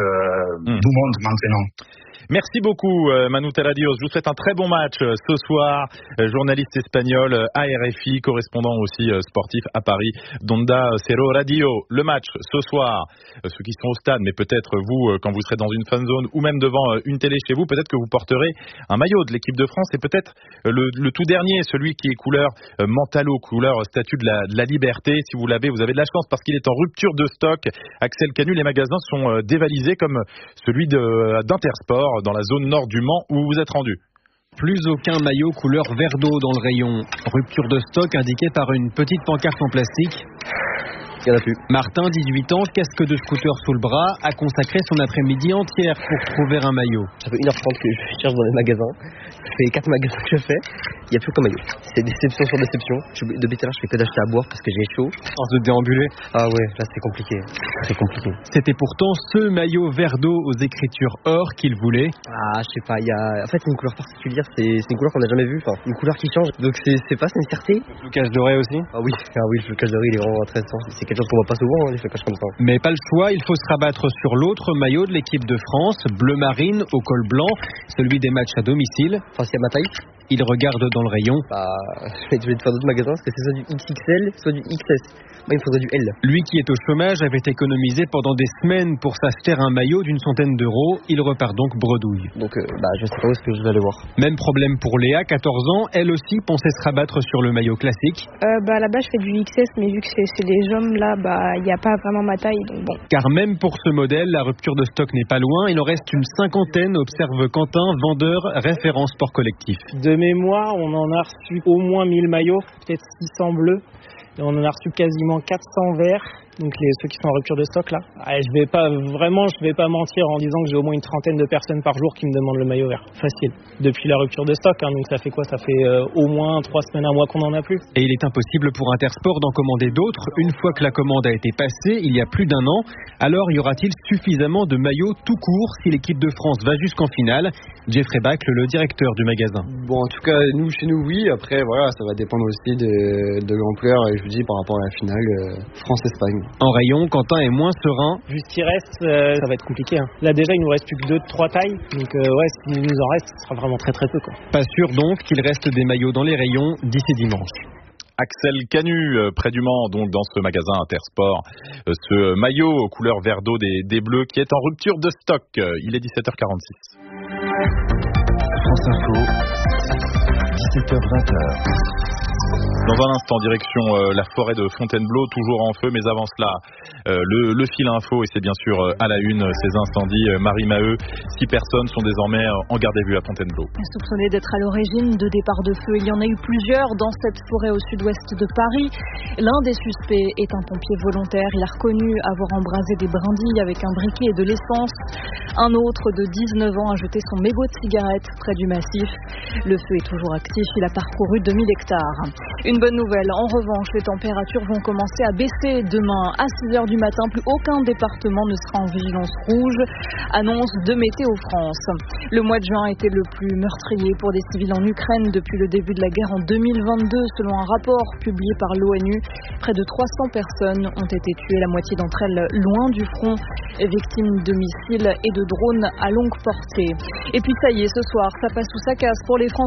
du monde maintenant. Merci beaucoup Manu Teladios, je vous souhaite un très bon match ce soir, journaliste espagnol à RFI, correspondant aussi sportif à Paris d'Onda Cero Radio. Le match ce soir, ceux qui sont au stade, mais peut-être vous quand vous serez dans une fan zone ou même devant une télé chez vous, peut-être que vous porterez un maillot de l'équipe de France et peut-être le tout dernier, celui qui est couleur Mentalo, couleur statue de la liberté. Si vous l'avez, vous avez de la chance parce qu'il est en rupture de stock. Axel Canu, les magasins sont dévalisés comme celui d'Intersport dans la zone nord du Mans où vous vous êtes rendu. Plus aucun maillot couleur vert d'eau dans le rayon. Rupture de stock indiquée par une petite pancarte en plastique. Il n'y en a plus. Martin, 18 ans, casque de scooter sous le bras, a consacré son après-midi entière pour trouver un maillot. Ça fait 1h30 que je cherche dans les magasins. Ça fait 4 magasins que je fais. Il n'y a plus aucun maillot. C'est déception sur déception. Depuis tout à l'heure, je fais que d'acheter à boire parce que j'ai chaud. Force de déambuler. Ah ouais, là c'est compliqué. Très compliqué. C'était pourtant ce maillot vert d'eau aux écritures or qu'il voulait. Ah, je sais pas. En fait, c'est une couleur particulière. C'est une couleur qu'on n'a jamais vue. Enfin, une couleur qui change. Donc c'est pas, c'est une fierté. Le flocage doré aussi. Ah oui, le flocage doré, il est vraiment intéressant. C'est quelque chose qu'on voit pas souvent, les flocages comme ça. Mais pas le choix, il faut se rabattre sur l'autre maillot de l'équipe de France, bleu marine au col blanc, celui des matchs à domicile. Enfin, c'est à ma taille. Il regarde dans le rayon. Je vais te faire d'autres magasins parce que c'est soit du XXL, soit du XS. Moi, il me faudrait du L. Lui qui est au chômage avait économisé pendant des semaines pour s'acheter un maillot d'une centaine d'euros. Il repart donc bredouille. Donc, je sais pas où est-ce que je vais aller voir. Même problème pour Léa, 14 ans. Elle aussi pensait se rabattre sur le maillot classique. Là-bas, je fais du XS, mais vu que c'est les hommes, là, il n'y a pas vraiment ma taille, donc bon. Car même pour ce modèle, la rupture de stock n'est pas loin. Il en reste une cinquantaine, observe Quentin, vendeur, référent sport collectif. De mémoire, on en a reçu au moins 1000 maillots, peut-être 600 bleus. Et on en a reçu quasiment 400 verts. donc ceux qui sont en rupture de stock là. Je vais pas mentir en disant que j'ai au moins une trentaine de personnes par jour qui me demandent le maillot vert. Facile. Depuis la rupture de stock, donc ça fait quoi? Ça fait au moins 3 semaines, un mois qu'on en a plus. Et il est impossible pour Intersport d'en commander d'autres une fois que la commande a été passée il y a plus d'1 an. Alors y aura-t-il suffisamment de maillots tout court si l'équipe de France va jusqu'en finale? Jeffrey Bacle, le directeur du magasin. Bon, en tout cas, chez nous, oui. Après, voilà, ça va dépendre aussi de l'ampleur, et je vous dis, par rapport à la finale, France-Espagne. En rayon, Quentin est moins serein. Vu ce qui reste, ça va être compliqué. Là, déjà, il nous reste plus que 2-3 tailles. Donc, s'il nous en reste, ce sera vraiment très très peu, quoi. Pas sûr donc qu'il reste des maillots dans les rayons d'ici dimanche. Axel Canu, près du Mans, donc dans ce magasin Intersport, ce maillot aux couleurs vert d'eau des Bleus qui est en rupture de stock. Il est 17h46. France Info, 17h-20h. Dans un instant, direction la forêt de Fontainebleau, toujours en feu, mais avant cela, le fil info, et c'est bien sûr à la une, ces incendies. Marie Maheu, 6 personnes sont désormais en garde à vue à Fontainebleau. Soupçonné d'être à l'origine de départs de feu, il y en a eu plusieurs dans cette forêt au sud-ouest de Paris. L'un des suspects est un pompier volontaire. Il a reconnu avoir embrasé des brindilles avec un briquet et de l'essence. Un autre de 19 ans a jeté son mégot de cigarette près du massif. Le feu est toujours actif, il a parcouru 2000 hectares. Une bonne nouvelle, en revanche, les températures vont commencer à baisser demain à 6h du matin. Plus aucun département ne sera en vigilance rouge. Annonce de Météo France. Le mois de juin a été le plus meurtrier pour des civils en Ukraine depuis le début de la guerre en 2022, selon un rapport publié par l'ONU. Près de 300 personnes ont été tuées, la moitié d'entre elles loin du front, victimes de missiles et de drones à longue portée. Et puis ça y est, ce soir, ça passe ou ça casse pour les Français.